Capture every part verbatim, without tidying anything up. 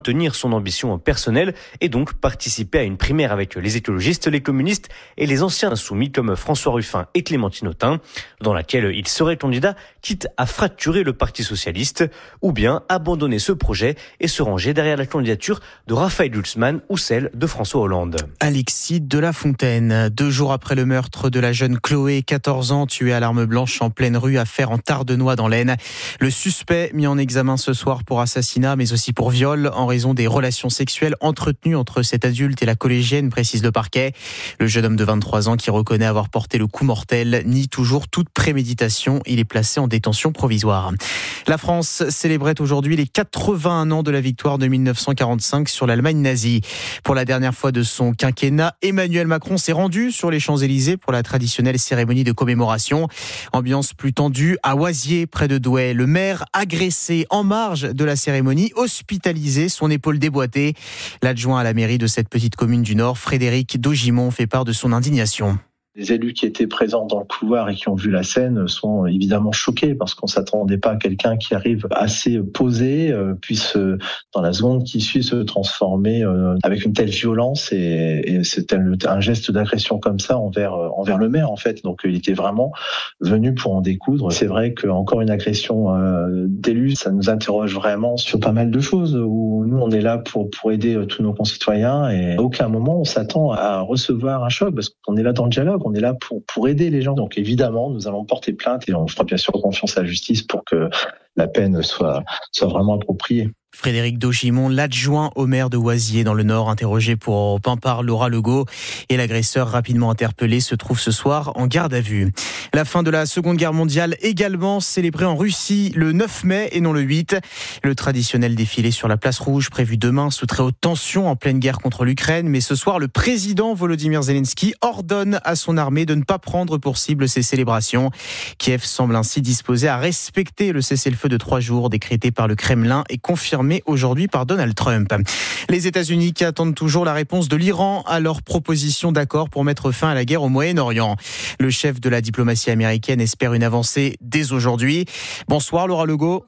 tenir son ambition personnelle et donc participer à une primaire avec les écologistes, les communistes et les anciens insoumis comme François Ruffin et Clémentine Autain, dans laquelle il serait candidat, quitte à fracturer le Parti socialiste, ou bien abandonner ce projet et se ranger derrière la candidature de Raphaël Glucksmann ou celle de François Hollande. Alexis de la Fontaine, deux jours après le meurtre de la jeune Chloé, quatorze ans, tuée à l'arme blanche en pleine rue, affaire en Tardenois dans l'Aisne. Le suspect mis en examen ce soir pour assassinat, mais aussi pour viol, en raison des relations sexuelles entretenues entre cet adulte et la collégienne, précise le parquet. Le jeune homme de vingt-trois ans, qui reconnaît avoir porté le coup mortel, nie toujours toute préméditation. Il est placé en détention provisoire. La France célébrait aujourd'hui les quatre-vingt-un ans de la victoire de mille neuf cent quarante-cinq sur l'Allemagne nazie. Pour la dernière fois de son quinquennat, Emmanuel Macron s'est rendu sur les Champs-Élysées pour la traditionnelle cérémonie de commémoration. Ambiance plus tendue à Oisier, près de Douai. Le maire agressé en marge de la cérémonie, hospitalisé, son épaule déboîtée. L'adjoint à la mairie de cette petite commune du Nord, Frédéric Daugimont, fait part de son indignation. Les élus qui étaient présents dans le couloir et qui ont vu la scène sont évidemment choqués parce qu'on s'attendait pas à quelqu'un qui arrive assez posé, euh, puisse euh, dans la seconde qui suit se transformer euh, avec une telle violence et, et c'est un, un geste d'agression comme ça envers euh, envers le maire en fait. Donc il était vraiment venu pour en découdre. C'est vrai qu'encore une agression euh, d'élu, ça nous interroge vraiment sur pas mal de choses où nous on est là pour pour aider euh, tous nos concitoyens et à aucun moment on s'attend à recevoir un choc parce qu'on est là dans le dialogue. On est là pour, pour aider les gens. Donc évidemment, nous allons porter plainte et on fera bien sûr confiance à la justice pour que la peine soit, soit vraiment appropriée. Frédéric Daugimont, l'adjoint au maire de Oisier dans le Nord, interrogé pour par Laura Legault. Et l'agresseur rapidement interpellé se trouve ce soir en garde à vue. La fin de la Seconde Guerre mondiale également célébrée en Russie le neuf mai et non le huit. Le traditionnel défilé sur la place rouge prévu demain sous très haute tension en pleine guerre contre l'Ukraine. Mais ce soir, le président Volodymyr Zelensky ordonne à son armée de ne pas prendre pour cible ces célébrations. Kiev semble ainsi disposé à respecter le cessez-le-feu de trois jours décrété par le Kremlin et confirmé aujourd'hui par Donald Trump. Les États-Unis qui attendent toujours la réponse de l'Iran à leur proposition d'accord pour mettre fin à la guerre au Moyen-Orient. Le chef de la diplomatie américaine espère une avancée dès aujourd'hui. Bonsoir Laura Legault.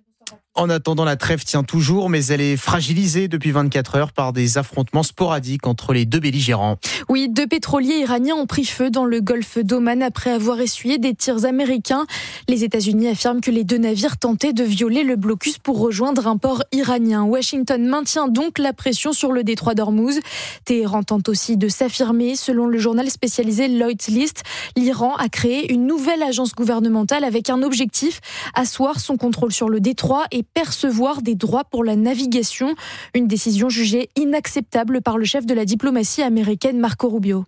En attendant, la trêve tient toujours, mais elle est fragilisée depuis vingt-quatre heures par des affrontements sporadiques entre les deux belligérants. Oui, deux pétroliers iraniens ont pris feu dans le golfe d'Oman après avoir essuyé des tirs américains. Les États-Unis affirment que les deux navires tentaient de violer le blocus pour rejoindre un port iranien. Washington maintient donc la pression sur le détroit d'Ormuz. Téhéran tente aussi de s'affirmer. Selon le journal spécialisé Lloyd's List, l'Iran a créé une nouvelle agence gouvernementale avec un objectif, asseoir son contrôle sur le détroit et percevoir des droits pour la navigation. Une décision jugée inacceptable par le chef de la diplomatie américaine Marco Rubio.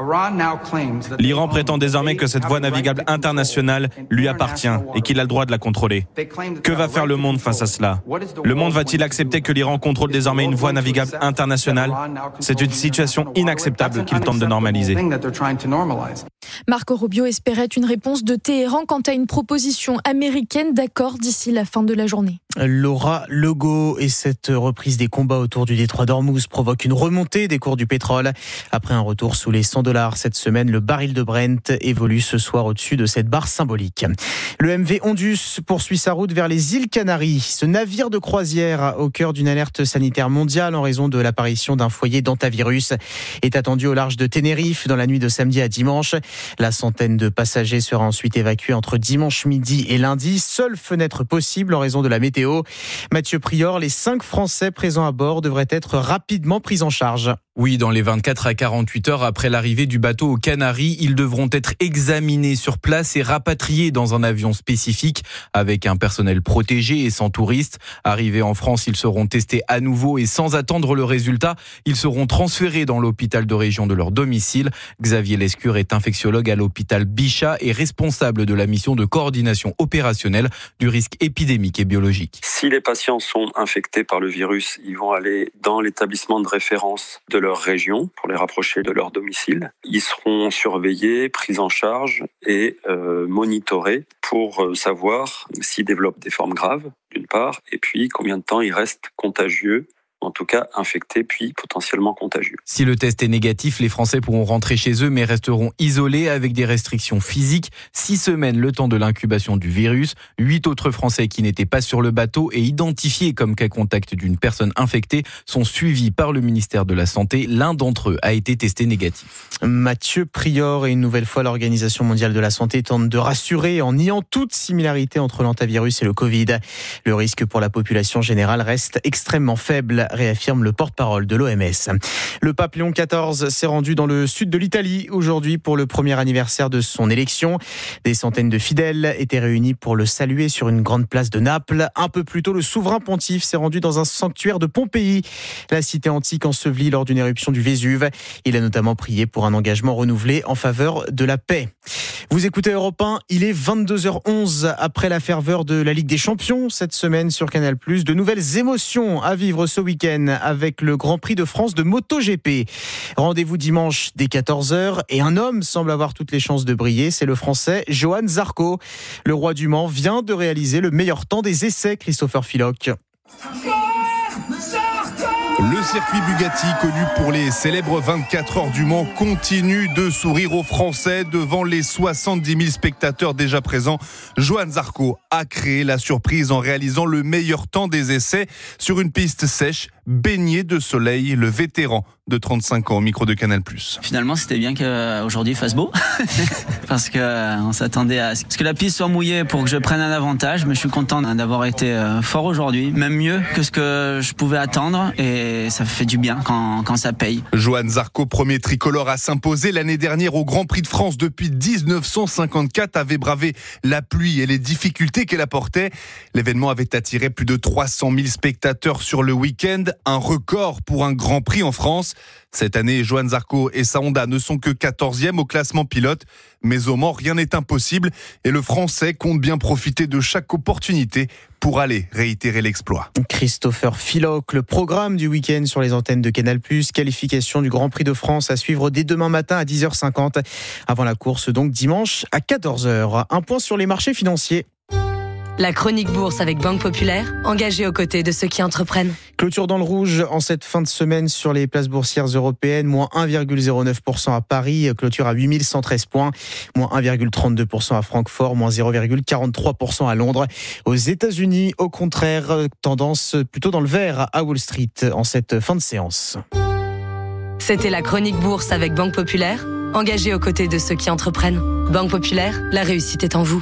L'Iran prétend désormais que cette voie navigable internationale lui appartient et qu'il a le droit de la contrôler. Que va faire le monde face à cela ? Le monde va-t-il accepter que l'Iran contrôle désormais une voie navigable internationale ? C'est une situation inacceptable qu'il tente de normaliser. Marco Rubio espérait une réponse de Téhéran quant à une proposition américaine d'accord d'ici la fin de la journée. Laura Legault, et cette reprise des combats autour du détroit d'Ormuz provoque une remontée des cours du pétrole. Après un retour sous les cent dollars cette semaine, le baril de Brent évolue ce soir au-dessus de cette barre symbolique. Le M V Ondus poursuit sa route vers les îles Canaries. Ce navire de croisière au cœur d'une alerte sanitaire mondiale en raison de l'apparition d'un foyer d'hantavirus est attendu au large de Tenerife dans la nuit de samedi à dimanche. La centaine de passagers sera ensuite évacuée entre dimanche midi et lundi. Seule fenêtre possible en raison de la météo. Mathieu Prior, les cinq Français présents à bord devraient être rapidement pris en charge. Oui, dans les vingt-quatre à quarante-huit heures après l'arrivée du bateau aux Canaries, ils devront être examinés sur place et rapatriés dans un avion spécifique avec un personnel protégé et sans touristes. Arrivés en France, ils seront testés à nouveau et sans attendre le résultat, ils seront transférés dans l'hôpital de région de leur domicile. Xavier Lescure est infectiologue à l'hôpital Bichat et responsable de la mission de coordination opérationnelle du risque épidémique et biologique. Si les patients sont infectés par le virus, ils vont aller dans l'établissement de référence de leur région pour les rapprocher de leur domicile. Ils seront surveillés, pris en charge et euh, monitorés pour euh, savoir s'ils développent des formes graves, d'une part, et puis combien de temps ils restent contagieux en tout cas infecté puis potentiellement contagieux. Si le test est négatif, les Français pourront rentrer chez eux mais resteront isolés avec des restrictions physiques. Six semaines le temps de l'incubation du virus. Huit autres Français qui n'étaient pas sur le bateau et identifiés comme cas contact d'une personne infectée sont suivis par le ministère de la Santé. L'un d'entre eux a été testé négatif. Mathieu Prior, et une nouvelle fois l'Organisation mondiale de la santé tente de rassurer en niant toute similarité entre l'hantavirus et le Covid. Le risque pour la population générale reste extrêmement faible, réaffirme le porte-parole de l'O M S. Le pape Léon quatorze s'est rendu dans le sud de l'Italie aujourd'hui pour le premier anniversaire de son élection. Des centaines de fidèles étaient réunis pour le saluer sur une grande place de Naples. Un peu plus tôt, le souverain pontife s'est rendu dans un sanctuaire de Pompéi, la cité antique ensevelie lors d'une éruption du Vésuve. Il a notamment prié pour un engagement renouvelé en faveur de la paix. Vous écoutez Europe un, il est vingt-deux heures onze. Après la ferveur de la Ligue des Champions cette semaine sur Canal plus, de nouvelles émotions à vivre ce week-end avec le Grand Prix de France de MotoGP. Rendez-vous dimanche dès quatorze heures et un homme semble avoir toutes les chances de briller, c'est le Français Johann Zarco. Le roi du Mans vient de réaliser le meilleur temps des essais, Christopher Philoc. Le circuit Bugatti, connu pour les célèbres vingt-quatre heures du Mans, continue de sourire aux Français devant les soixante-dix mille spectateurs déjà présents. Johann Zarco a créé la surprise en réalisant le meilleur temps des essais sur une piste sèche, baignée de soleil. Le vétéran de trente-cinq ans au micro de Canal plus. Finalement, c'était bien qu'aujourd'hui il fasse beau parce qu'on s'attendait à ce que la piste soit mouillée pour que je prenne un avantage, mais je suis content d'avoir été fort aujourd'hui, même mieux que ce que je pouvais attendre, et ça fait du bien quand, quand ça paye. Johann Zarco, premier tricolore à s'imposer l'année dernière au Grand Prix de France depuis dix-neuf cent cinquante-quatre, avait bravé la pluie et les difficultés qu'elle apportait. L'événement avait attiré plus de trois cent mille spectateurs sur le week-end, un record pour un Grand Prix en France. Cette année, Johann Zarco et sa Honda ne sont que quatorzième au classement pilote. Mais au Mans, rien n'est impossible et le Français compte bien profiter de chaque opportunité pour aller réitérer l'exploit. Christopher Philoc, le programme du week-end sur les antennes de Canal plus, qualification du Grand Prix de France à suivre dès demain matin à dix heures cinquante. Avant la course, donc dimanche à quatorze heures. Un point sur les marchés financiers. La chronique bourse avec Banque Populaire, engagée aux côtés de ceux qui entreprennent. Clôture dans le rouge en cette fin de semaine sur les places boursières européennes, moins un virgule zéro neuf pour cent à Paris, clôture à huit mille cent treize points, moins un virgule trente-deux pour cent à Francfort, moins zéro virgule quarante-trois pour cent à Londres. Aux États-Unis, au contraire, tendance plutôt dans le vert à Wall Street en cette fin de séance. C'était la chronique bourse avec Banque Populaire, engagée aux côtés de ceux qui entreprennent. Banque Populaire, la réussite est en vous.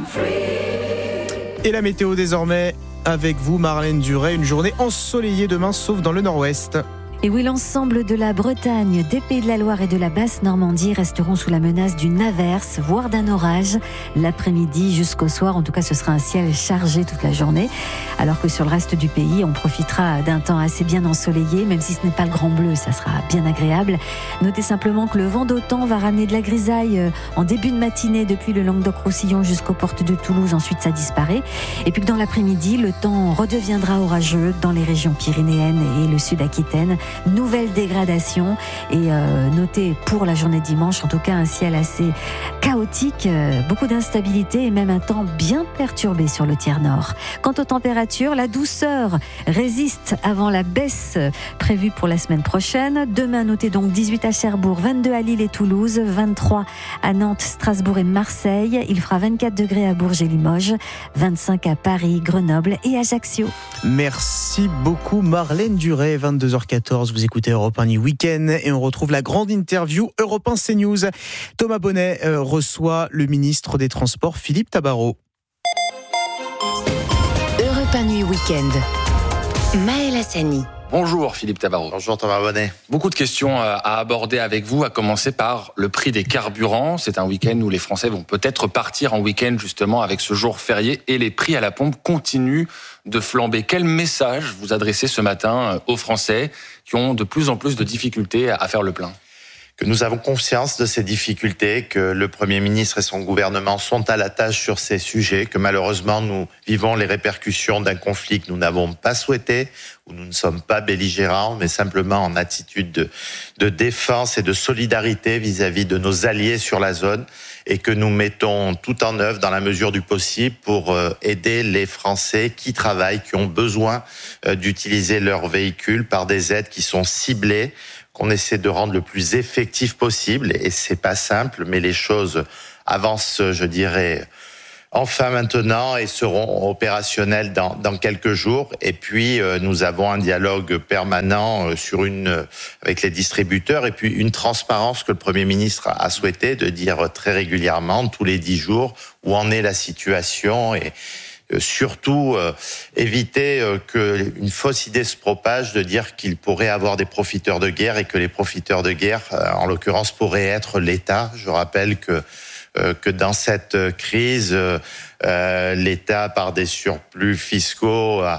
Et la météo désormais avec vous, Marlène Duret. Une journée ensoleillée demain, sauf dans le nord-ouest. Et oui, l'ensemble de la Bretagne, des Pays de la Loire et de la Basse-Normandie resteront sous la menace d'une averse, voire d'un orage, l'après-midi jusqu'au soir. En tout cas, ce sera un ciel chargé toute la journée. Alors que sur le reste du pays, on profitera d'un temps assez bien ensoleillé, même si ce n'est pas le grand bleu, ça sera bien agréable. Notez simplement que le vent d'OTAN va ramener de la grisaille en début de matinée depuis le Languedoc-Roussillon jusqu'aux portes de Toulouse. Ensuite, ça disparaît. Et puis que dans l'après-midi, le temps redeviendra orageux dans les régions pyrénéennes et le sud-Aquitaine. Nouvelle dégradation et euh, notez pour la journée de dimanche, en tout cas un ciel assez chaotique, euh, beaucoup d'instabilité et même un temps bien perturbé sur le tiers nord. Quant aux températures, la douceur résiste avant la baisse prévue pour la semaine prochaine. Demain, notez donc dix-huit à Cherbourg, vingt-deux à Lille et Toulouse, vingt-trois à Nantes, Strasbourg et Marseille. Il fera vingt-quatre degrés à Bourges et Limoges, vingt-cinq à Paris, Grenoble et Ajaccio. Merci beaucoup Marlène Duret, vingt-deux heures quatorze. Vous écoutez Europe un Week-end et on retrouve la grande interview Europe un CNews. Thomas Bonnet euh, reçoit le ministre des Transports Philippe Tabarot. Europe un Week-end. Maël Hassani. Bonjour Philippe Tabarot. Bonjour Thomas Bonnet. Beaucoup de questions à aborder avec vous, à commencer par le prix des carburants. C'est un week-end où les Français vont peut-être partir en week-end justement avec ce jour férié et les prix à la pompe continuent de flamber. Quel message vous adressez ce matin aux Français qui ont de plus en plus de difficultés à faire le plein ? que nous avons conscience de ces difficultés, que le Premier ministre et son gouvernement sont à la tâche sur ces sujets, que malheureusement nous vivons les répercussions d'un conflit que nous n'avons pas souhaité, où nous ne sommes pas belligérants, mais simplement en attitude de, de défense et de solidarité vis-à-vis de nos alliés sur la zone, et que nous mettons tout en œuvre dans la mesure du possible pour aider les Français qui travaillent, qui ont besoin d'utiliser leurs véhicules par des aides qui sont ciblées, qu'on essaie de rendre le plus effectif possible, et c'est pas simple, mais les choses avancent, je dirais, enfin maintenant et seront opérationnelles dans, dans quelques jours. Et puis euh, nous avons un dialogue permanent euh, sur une euh, avec les distributeurs, et puis une transparence que le Premier ministre a souhaité de dire très régulièrement, tous les dix jours, où en est la situation, et Euh, surtout euh, éviter euh, qu'une fausse idée se propage de dire qu'il pourrait avoir des profiteurs de guerre, et que les profiteurs de guerre, euh, en l'occurrence, pourraient être l'État. Je rappelle que euh, que dans cette crise, euh, euh, l'État, par des surplus fiscaux, a,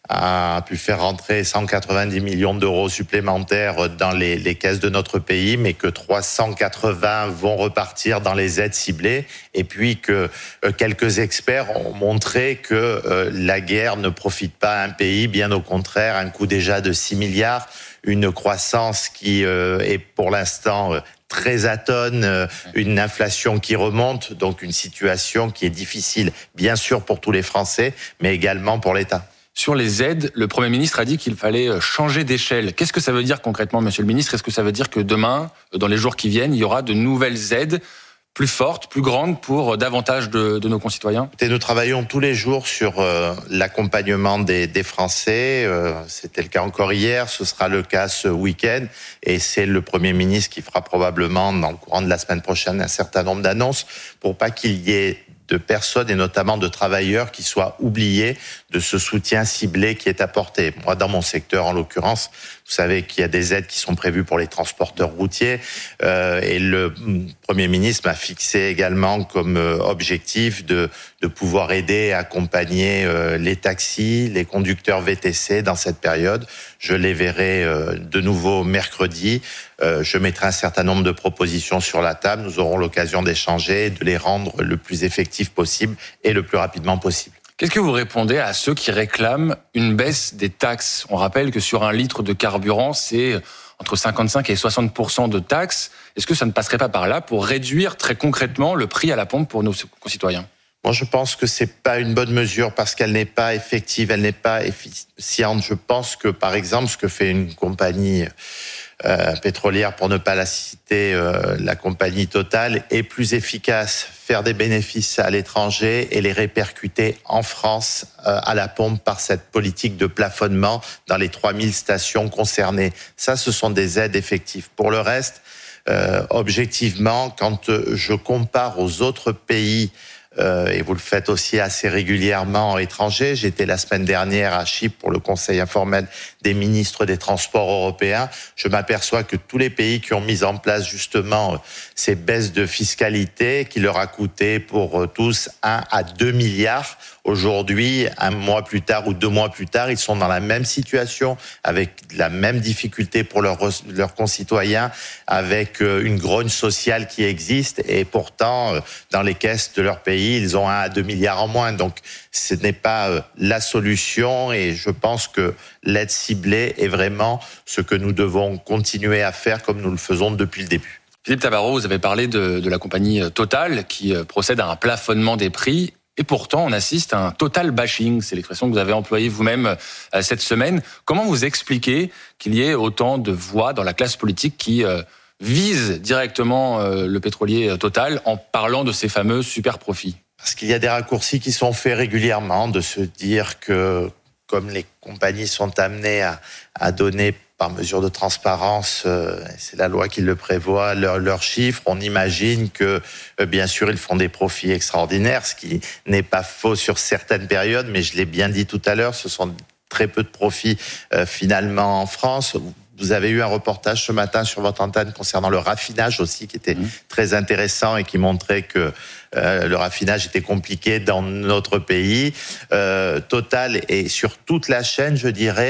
a pu faire rentrer cent quatre-vingt-dix millions d'euros supplémentaires dans les, les caisses de notre pays, mais que trois cent quatre-vingts vont repartir dans les aides ciblées, et puis que euh, quelques experts ont montré que euh, la guerre ne profite pas à un pays, bien au contraire, un coût déjà de six milliards, une croissance qui euh, est pour l'instant euh, très atone, euh, une inflation qui remonte, donc une situation qui est difficile, bien sûr pour tous les Français, mais également pour l'État. Sur les aides, le Premier ministre a dit qu'il fallait changer d'échelle. Qu'est-ce que ça veut dire concrètement, Monsieur le ministre ? Est-ce que ça veut dire que demain, dans les jours qui viennent, il y aura de nouvelles aides plus fortes, plus grandes pour davantage de, de nos concitoyens ? Et nous travaillons tous les jours sur euh, l'accompagnement des, des Français. Euh, c'était le cas encore hier, ce sera le cas ce week-end. Et c'est le Premier ministre qui fera probablement, dans le courant de la semaine prochaine, un certain nombre d'annonces pour pas qu'il y ait de personnes, et notamment de travailleurs, qui soient oubliés de ce soutien ciblé qui est apporté. Moi, dans mon secteur, en l'occurrence, vous savez qu'il y a des aides qui sont prévues pour les transporteurs routiers, euh, et le Premier ministre m'a fixé également comme objectif de, de pouvoir aider, accompagner euh, les taxis, les conducteurs V T C dans cette période. Je les verrai euh, de nouveau mercredi. Euh, je mettrai un certain nombre de propositions sur la table. Nous aurons l'occasion d'échanger, de les rendre le plus effectifs possible et le plus rapidement possible. Qu'est-ce que vous répondez à ceux qui réclament une baisse des taxes ? On rappelle que sur un litre de carburant, c'est entre cinquante-cinq et soixante pour cent de taxes. Est-ce que ça ne passerait pas par là pour réduire très concrètement le prix à la pompe pour nos concitoyens ? Moi, je pense que c'est pas une bonne mesure parce qu'elle n'est pas effective, elle n'est pas efficiente. Je pense que, par exemple, ce que fait une compagnie euh, pétrolière, pour ne pas la citer, euh, la compagnie Total, est plus efficace. Faire des bénéfices à l'étranger et les répercuter en France euh, à la pompe par cette politique de plafonnement dans les trois mille stations concernées. Ça, ce sont des aides effectives. Pour le reste, euh, objectivement, quand je compare aux autres pays, Euh, et vous le faites aussi assez régulièrement à l'étranger. J'étais la semaine dernière à Chypre pour le Conseil informel des ministres des Transports européens. Je m'aperçois que tous les pays qui ont mis en place justement ces baisses de fiscalité qui leur a coûté pour tous un à deux milliards, aujourd'hui, un mois plus tard ou deux mois plus tard, ils sont dans la même situation, avec la même difficulté pour leurs, leurs concitoyens, avec une grogne sociale qui existe, et pourtant, dans les caisses de leur pays, ils ont un à deux milliards en moins. Donc, ce n'est pas la solution, et je pense que l'aide ciblée est vraiment ce que nous devons continuer à faire comme nous le faisons depuis le début. Philippe Tabarot, vous avez parlé de, de la compagnie Total qui procède à un plafonnement des prix. Et pourtant, on assiste à un total bashing. C'est l'expression que vous avez employée vous-même cette semaine. Comment vous expliquez qu'il y ait autant de voix dans la classe politique qui visent directement le pétrolier Total en parlant de ces fameux super profits ? Parce qu'il y a des raccourcis qui sont faits régulièrement, de se dire que comme les compagnies sont amenées à, à donner par mesure de transparence, euh, c'est la loi qui le prévoit, leurs leur chiffres, on imagine que, euh, bien sûr, ils font des profits extraordinaires, ce qui n'est pas faux sur certaines périodes, mais je l'ai bien dit tout à l'heure, ce sont très peu de profits euh, finalement en France. Vous avez eu un reportage ce matin sur votre antenne concernant le raffinage aussi, qui était mmh. très intéressant et qui montrait que euh, le raffinage était compliqué dans notre pays. Euh, Total, et sur toute la chaîne, je dirais,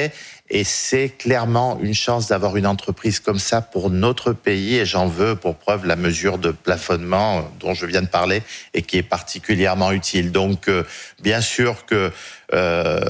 Et c'est clairement une chance d'avoir une entreprise comme ça pour notre pays. Et j'en veux pour preuve la mesure de plafonnement dont je viens de parler et qui est particulièrement utile. Donc, euh, bien sûr que euh,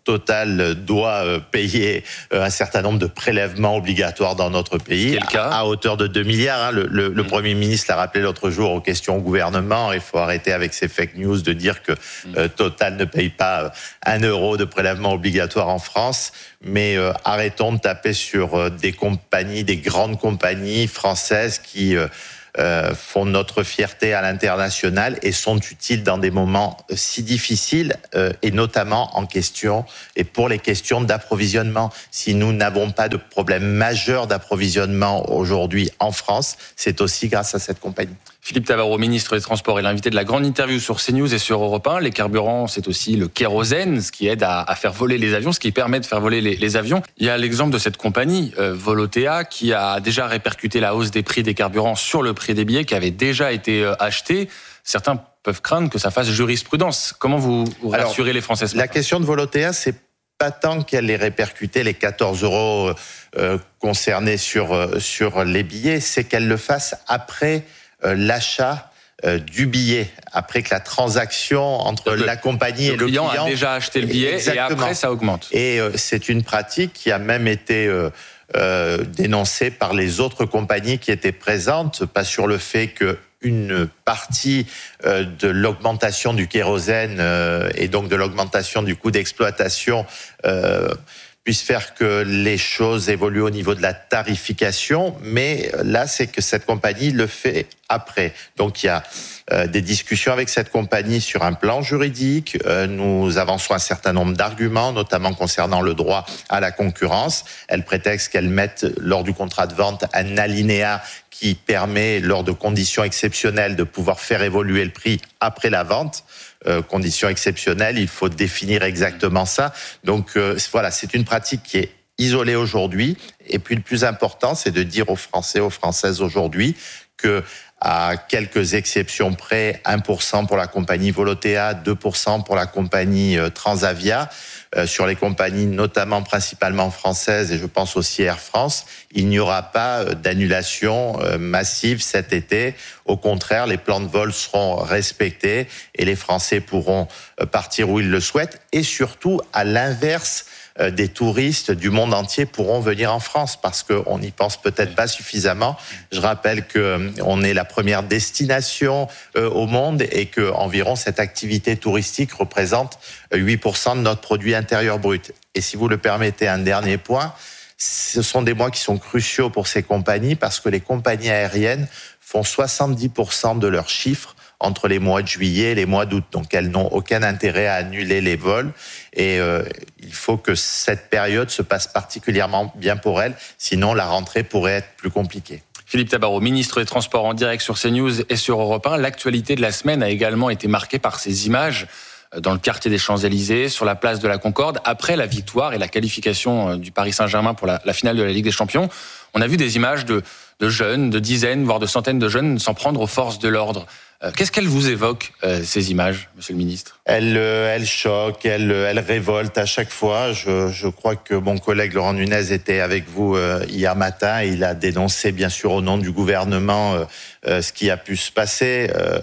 Total doit euh, payer euh, un certain nombre de prélèvements obligatoires dans notre pays, le cas. à, à hauteur de deux milliards. Hein. Le, le, mmh. le Premier ministre l'a rappelé l'autre jour aux questions au gouvernement. Il faut arrêter avec ces fake news de dire que euh, Total ne paye pas un euro de prélèvement obligatoire en France. Mais euh, arrêtons de taper sur euh, des compagnies, des grandes compagnies françaises qui euh, euh, font notre fierté à l'international et sont utiles dans des moments si difficiles euh, et notamment en question et pour les questions d'approvisionnement. Si nous n'avons pas de problème majeur d'approvisionnement aujourd'hui en France, c'est aussi grâce à cette compagnie. Philippe Tabarot, ministre des Transports, est l'invité de la grande interview sur CNews et sur Europe un. Les carburants, c'est aussi le kérosène, ce qui aide à, à faire voler les avions, ce qui permet de faire voler les, les avions. Il y a l'exemple de cette compagnie, euh, Volotea, qui a déjà répercuté la hausse des prix des carburants sur le prix des billets qui avait déjà été euh, acheté. Certains peuvent craindre que ça fasse jurisprudence. Comment vous, vous rassurez les Français ce matin ? La question de Volotea, c'est pas tant qu'elle ait répercuté les quatorze euros euh, concernés sur, euh, sur les billets, c'est qu'elle le fasse après Euh, l'achat euh, du billet, après que la transaction entre le, la compagnie le et le client, client a déjà acheté le billet. Exactement. Et après ça augmente. Et euh, c'est une pratique qui a même été euh, euh, dénoncée par les autres compagnies qui étaient présentes, pas sur le fait que une partie euh, de l'augmentation du kérosène euh, et donc de l'augmentation du coût d'exploitation euh, puisse faire que les choses évoluent au niveau de la tarification, mais là, c'est que cette compagnie le fait après. Donc, il y a euh, des discussions avec cette compagnie sur un plan juridique. Euh, nous avançons un certain nombre d'arguments, notamment concernant le droit à la concurrence. Elle prétexte qu'elle mette, lors du contrat de vente, un alinéa qui permet, lors de conditions exceptionnelles, de pouvoir faire évoluer le prix après la vente. Euh, conditions exceptionnelles, il faut définir exactement ça. Donc euh, voilà, c'est une pratique qui est isolée aujourd'hui. Et puis le plus important, c'est de dire aux Français, aux Françaises aujourd'hui que à quelques exceptions près, un pour cent pour la compagnie Volotea, deux pour cent pour la compagnie Transavia, euh, sur les compagnies notamment principalement françaises, et je pense aussi Air France, il n'y aura pas d'annulation euh, massive cet été. Au contraire, les plans de vol seront respectés et les Français pourront partir où ils le souhaitent. Et surtout, à l'inverse, des touristes du monde entier pourront venir en France parce qu'on n'y pense peut-être pas suffisamment. Je rappelle qu'on est la première destination au monde et que environ cette activité touristique représente huit pour cent de notre produit intérieur brut. Et si vous le permettez, un dernier point, ce sont des mois qui sont cruciaux pour ces compagnies parce que les compagnies aériennes font soixante-dix pour cent de leurs chiffres entre les mois de juillet et les mois d'août. Donc, elles n'ont aucun intérêt à annuler les vols. Et euh, il faut que cette période se passe particulièrement bien pour elles. Sinon, la rentrée pourrait être plus compliquée. Philippe Tabarot, ministre des Transports en direct sur CNews et sur Europe un. L'actualité de la semaine a également été marquée par ces images dans le quartier des Champs-Élysées, sur la place de la Concorde, après la victoire et la qualification du Paris Saint-Germain pour la, la finale de la Ligue des Champions. On a vu des images de, de jeunes, de dizaines, voire de centaines de jeunes s'en prendre aux forces de l'ordre. Qu'est-ce qu'elles vous évoquent, euh, ces images, monsieur le ministre ? Elles, euh, elles choquent, elles, elles révoltent à chaque fois. Je, je crois que mon collègue Laurent Nunez était avec vous euh, hier matin. Il a dénoncé, bien sûr, au nom du gouvernement, euh, euh, ce qui a pu se passer. Euh,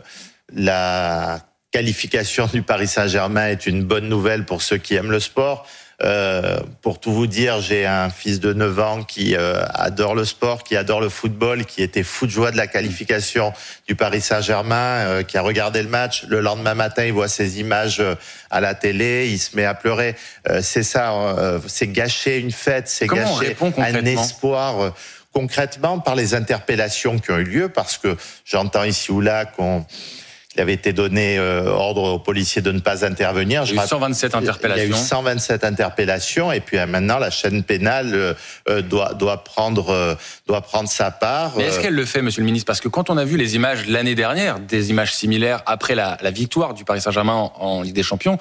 la qualification du Paris Saint-Germain est une bonne nouvelle pour ceux qui aiment le sport. Euh, pour tout vous dire, j'ai un fils de neuf ans qui euh, adore le sport, qui adore le football, qui était fou de joie de la qualification du Paris Saint-Germain, euh, qui a regardé le match. Le lendemain matin, il voit ces images euh, à la télé, il se met à pleurer. Euh, c'est ça, euh, c'est gâcher une fête, c'est Comment gâcher un espoir. Euh, concrètement, par les interpellations qui ont eu lieu, parce que j'entends ici ou là qu'on... Il avait été donné euh, ordre aux policiers de ne pas intervenir. Il y a eu cent vingt-sept interpellations. Il y a eu cent vingt-sept interpellations et puis euh, maintenant la chaîne pénale euh, doit doit prendre euh, doit prendre sa part. Mais est-ce qu'elle le fait, monsieur le ministre ? Parce que quand on a vu les images l'année dernière, des images similaires après la, la victoire du Paris Saint-Germain en, en Ligue des Champions,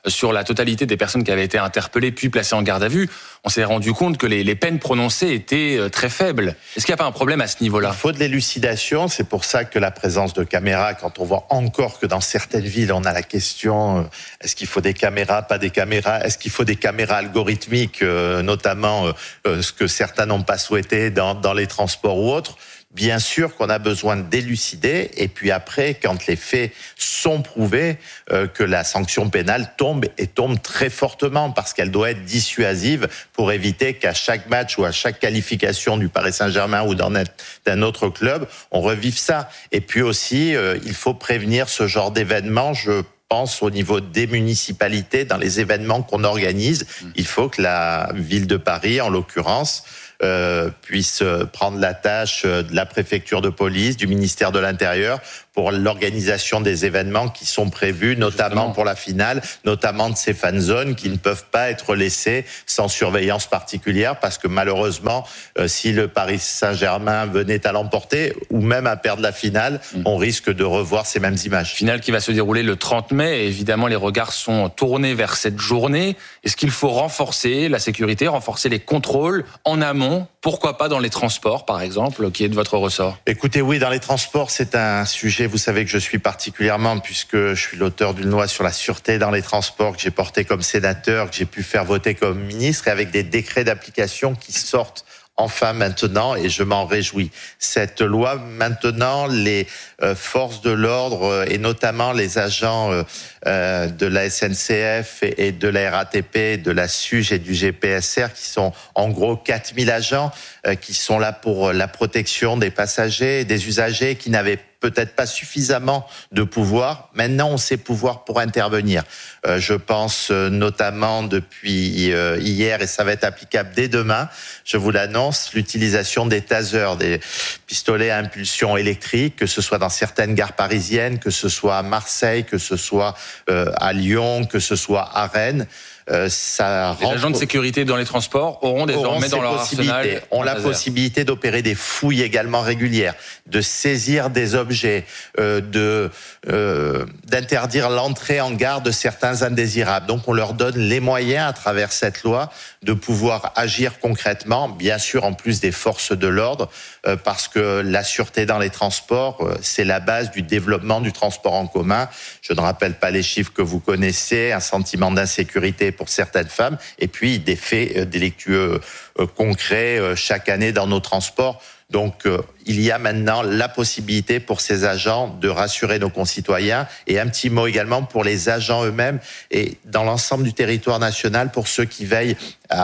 sur la totalité des personnes qui avaient été interpellées puis placées en garde à vue, on s'est rendu compte que les, les peines prononcées étaient très faibles. Est-ce qu'il n'y a pas un problème à ce niveau-là ? Il faut de l'élucidation, c'est pour ça que la présence de caméras, quand on voit encore que dans certaines villes, on a la question, est-ce qu'il faut des caméras, pas des caméras, est-ce qu'il faut des caméras algorithmiques, euh, notamment euh, ce que certains n'ont pas souhaité dans, dans les transports ou autres. Bien sûr qu'on a besoin d'élucider, et puis après, quand les faits sont prouvés, euh, que la sanction pénale tombe et tombe très fortement, parce qu'elle doit être dissuasive pour éviter qu'à chaque match ou à chaque qualification du Paris Saint-Germain ou d'un, d'un autre club, on revive ça. Et puis aussi, euh, il faut prévenir ce genre d'événements. Je pense au niveau des municipalités, dans les événements qu'on organise, il faut que la ville de Paris, en l'occurrence, Euh, puisse prendre la tâche de la préfecture de police, du ministère de l'Intérieur, pour l'organisation des événements qui sont prévus, notamment Justement. pour la finale, notamment de ces fan zones qui ne peuvent pas être laissées sans surveillance particulière, parce que malheureusement, euh, si le Paris Saint-Germain venait à l'emporter, ou même à perdre la finale, mmh. on risque de revoir ces mêmes images. Finale qui va se dérouler le trente mai, et évidemment les regards sont tournés vers cette journée. Est-ce qu'il faut renforcer la sécurité, renforcer les contrôles en amont ? Pourquoi pas dans les transports, par exemple, qui est de votre ressort ? Écoutez, oui, dans les transports, c'est un sujet, vous savez que je suis particulièrement, puisque je suis l'auteur d'une loi sur la sûreté dans les transports, que j'ai porté comme sénateur, que j'ai pu faire voter comme ministre, et avec des décrets d'application qui sortent enfin maintenant, et je m'en réjouis. Cette loi, maintenant, les euh, forces de l'ordre, euh, et notamment les agents euh, euh, de la S N C F et, et de la R A T P, de la S U G et du G P S R, qui sont en gros quatre mille agents, euh, qui sont là pour la protection des passagers et des usagers, qui n'avaient peut-être pas suffisamment de pouvoir. Maintenant, on sait pouvoir pour intervenir. Euh, je pense euh, notamment depuis euh, hier, et ça va être applicable dès demain, je vous l'annonce, l'utilisation des tasers, des pistolets à impulsion électrique, que ce soit dans certaines gares parisiennes, que ce soit à Marseille, que ce soit euh, à Lyon, que ce soit à Rennes. Euh, ça les agents de sécurité dans les transports auront désormais dans leur arsenal ont la possibilité d'opérer des fouilles également régulières, de saisir des objets, euh, de euh, d'interdire l'entrée en gare de certains indésirables. Donc on leur donne les moyens à travers cette loi de pouvoir agir concrètement, bien sûr en plus des forces de l'ordre, euh, parce que la sûreté dans les transports, euh, c'est la base du développement du transport en commun. Je ne rappelle pas les chiffres que vous connaissez, un sentiment d'insécurité pour certaines femmes, et puis des faits délictueux euh, concrets euh, chaque année dans nos transports. Donc euh, il y a maintenant la possibilité pour ces agents de rassurer nos concitoyens, et un petit mot également pour les agents eux-mêmes et dans l'ensemble du territoire national, pour ceux qui veillent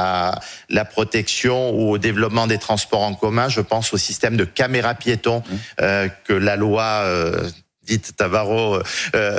à la protection ou au développement des transports en commun. Je pense au système de caméras piétons euh, que la loi euh, dite Tabarot, euh,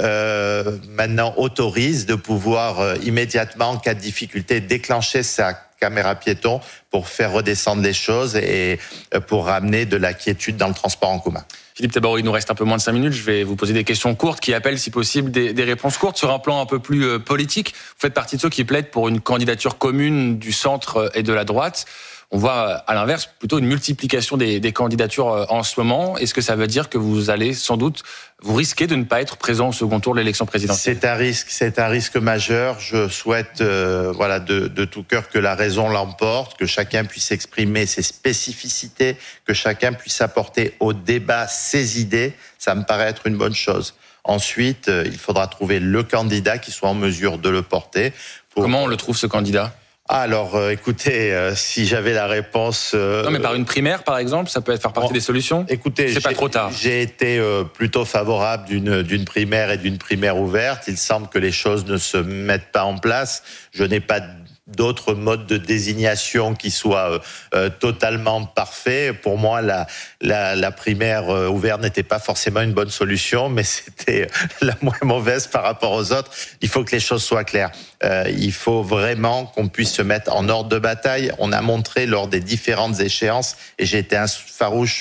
euh, maintenant autorise de pouvoir euh, immédiatement, en cas de difficulté, déclencher sa caméra piéton pour faire redescendre les choses et pour ramener de la quiétude dans le transport en commun. Philippe Tabarot, il nous reste un peu moins de cinq minutes. Je vais vous poser des questions courtes qui appellent, si possible, des, des réponses courtes. Sur un plan un peu plus euh, politique, vous faites partie de ceux qui plaident pour une candidature commune du centre et de la droite. On voit à l'inverse plutôt une multiplication des, des candidatures en ce moment. Est-ce que ça veut dire que vous allez sans doute, vous risquez de ne pas être présent au second tour de l'élection présidentielle ? C'est un risque, c'est un risque majeur. Je souhaite, euh, voilà, de, de tout cœur que la raison l'emporte, que chacun puisse exprimer ses spécificités, que chacun puisse apporter au débat ses idées. Ça me paraît être une bonne chose. Ensuite, euh, il faudra trouver le candidat qui soit en mesure de le porter. Pour... Comment on le trouve, ce candidat ? Alors, euh, écoutez, euh, si j'avais la réponse... Euh, non, mais par une primaire, par exemple, ça peut faire partie bon, des solutions ? Écoutez, c'est pas trop tard. J'ai été euh, plutôt favorable d'une, d'une primaire et d'une primaire ouverte. Il semble que les choses ne se mettent pas en place. Je n'ai pas d'autres modes de désignation qui soient euh, euh, totalement parfaits. Pour moi, la, la, la primaire euh, ouverte n'était pas forcément une bonne solution, mais c'était la moins mauvaise par rapport aux autres. Il faut que les choses soient claires. Euh, il faut vraiment qu'on puisse se mettre en ordre de bataille. On a montré lors des différentes échéances, et j'ai été un farouche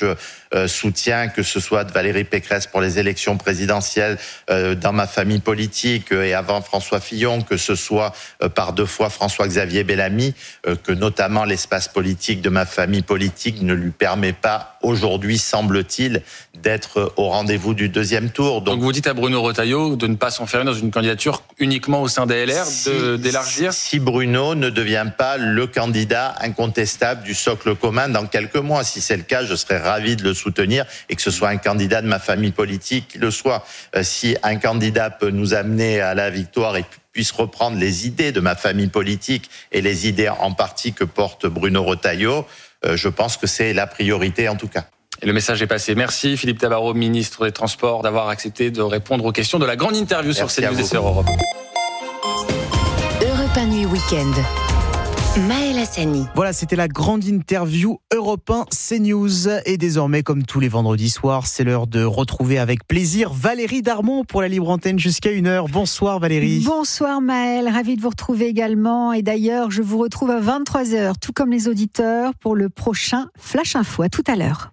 euh, soutien, que ce soit de Valérie Pécresse pour les élections présidentielles, euh, dans ma famille politique euh, et avant François Fillon, que ce soit euh, par deux fois François-Xavier Bellamy, euh, que notamment l'espace politique de ma famille politique ne lui permet pas aujourd'hui, semble-t-il, d'être au rendez-vous du deuxième tour. Donc, Donc vous dites à Bruno Retailleau de ne pas s'enfermer dans une candidature uniquement au sein des L R, si, de, d'élargir si, si Bruno ne devient pas le candidat incontestable du socle commun dans quelques mois. Si c'est le cas, je serais ravi de le soutenir et que ce soit un candidat de ma famille politique qui le soit. Euh, si un candidat peut nous amener à la victoire et puisse reprendre les idées de ma famille politique et les idées en partie que porte Bruno Retailleau, euh, je pense que c'est la priorité en tout cas. Et le message est passé. Merci Philippe Tabarot, ministre des Transports, d'avoir accepté de répondre aux questions de la grande interview Merci sur CNews et sur Europe. Europe un Nuit Week-end. Maël Hassani. Voilà, c'était la grande interview Europe un CNews. Et désormais, comme tous les vendredis soirs, c'est l'heure de retrouver avec plaisir Valérie Darmon pour la libre antenne jusqu'à une heure. Bonsoir Valérie. Bonsoir Maël, ravi de vous retrouver également. Et d'ailleurs, je vous retrouve à vingt-trois heures, tout comme les auditeurs, pour le prochain Flash Info. À tout à l'heure.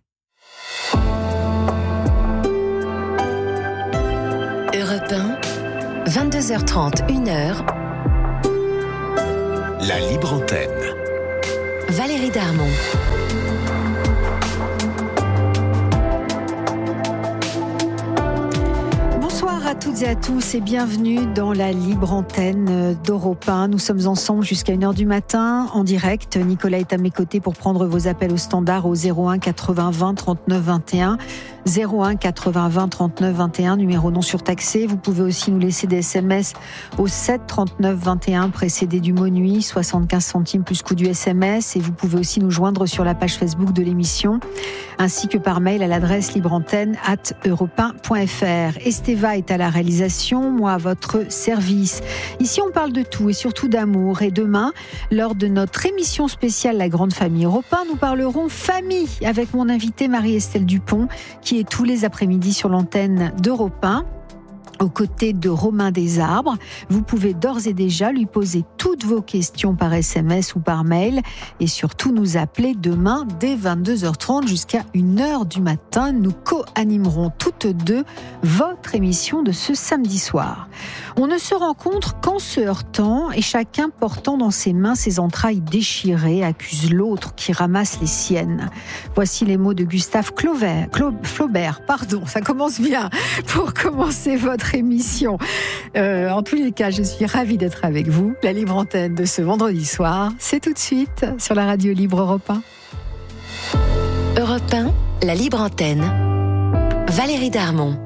Europe un, vingt-deux heures trente, une heure. La libre antenne. Valérie Darmon. Bonsoir à toutes et à tous et bienvenue dans la libre antenne d'Europe un. Nous sommes ensemble jusqu'à une heure du matin en direct. Nicolas est à mes côtés pour prendre vos appels au standard au zéro un quatre-vingts vingt trente-neuf vingt et un. zéro un quatre-vingts vingt trente-neuf vingt et un, numéro non surtaxé. Vous pouvez aussi nous laisser des S M S au sept trente-neuf vingt et un, précédé du mot nuit, soixante-quinze centimes plus coût du S M S. Et vous pouvez aussi nous joindre sur la page Facebook de l'émission, ainsi que par mail à l'adresse libreantenne arobase europe un point f r. Esteva est à la réalisation, moi à votre service. Ici, on parle de tout et surtout d'amour. Et demain, lors de notre émission spéciale La Grande Famille Europe un, nous parlerons famille avec mon invitée Marie-Estelle Dupont, qui est tous les après-midi sur l'antenne d'Europe un. Aux côtés de Romain Desarbres. Vous pouvez d'ores et déjà lui poser toutes vos questions par S M S ou par mail et surtout nous appeler demain dès vingt-deux heures trente jusqu'à une heure du matin. Nous co-animerons toutes deux votre émission de ce samedi soir. On ne se rencontre qu'en se heurtant et chacun portant dans ses mains ses entrailles déchirées accuse l'autre qui ramasse les siennes. Voici les mots de Gustave Flaubert. Flaubert, pardon, ça commence bien. Pour commencer votre émission. Euh, en tous les cas, je suis ravie d'être avec vous. La libre antenne de ce vendredi soir, c'est tout de suite sur la radio libre Europe un. Europe un, la libre antenne. Valérie Darmon.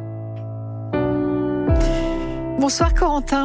Bonsoir Corentin.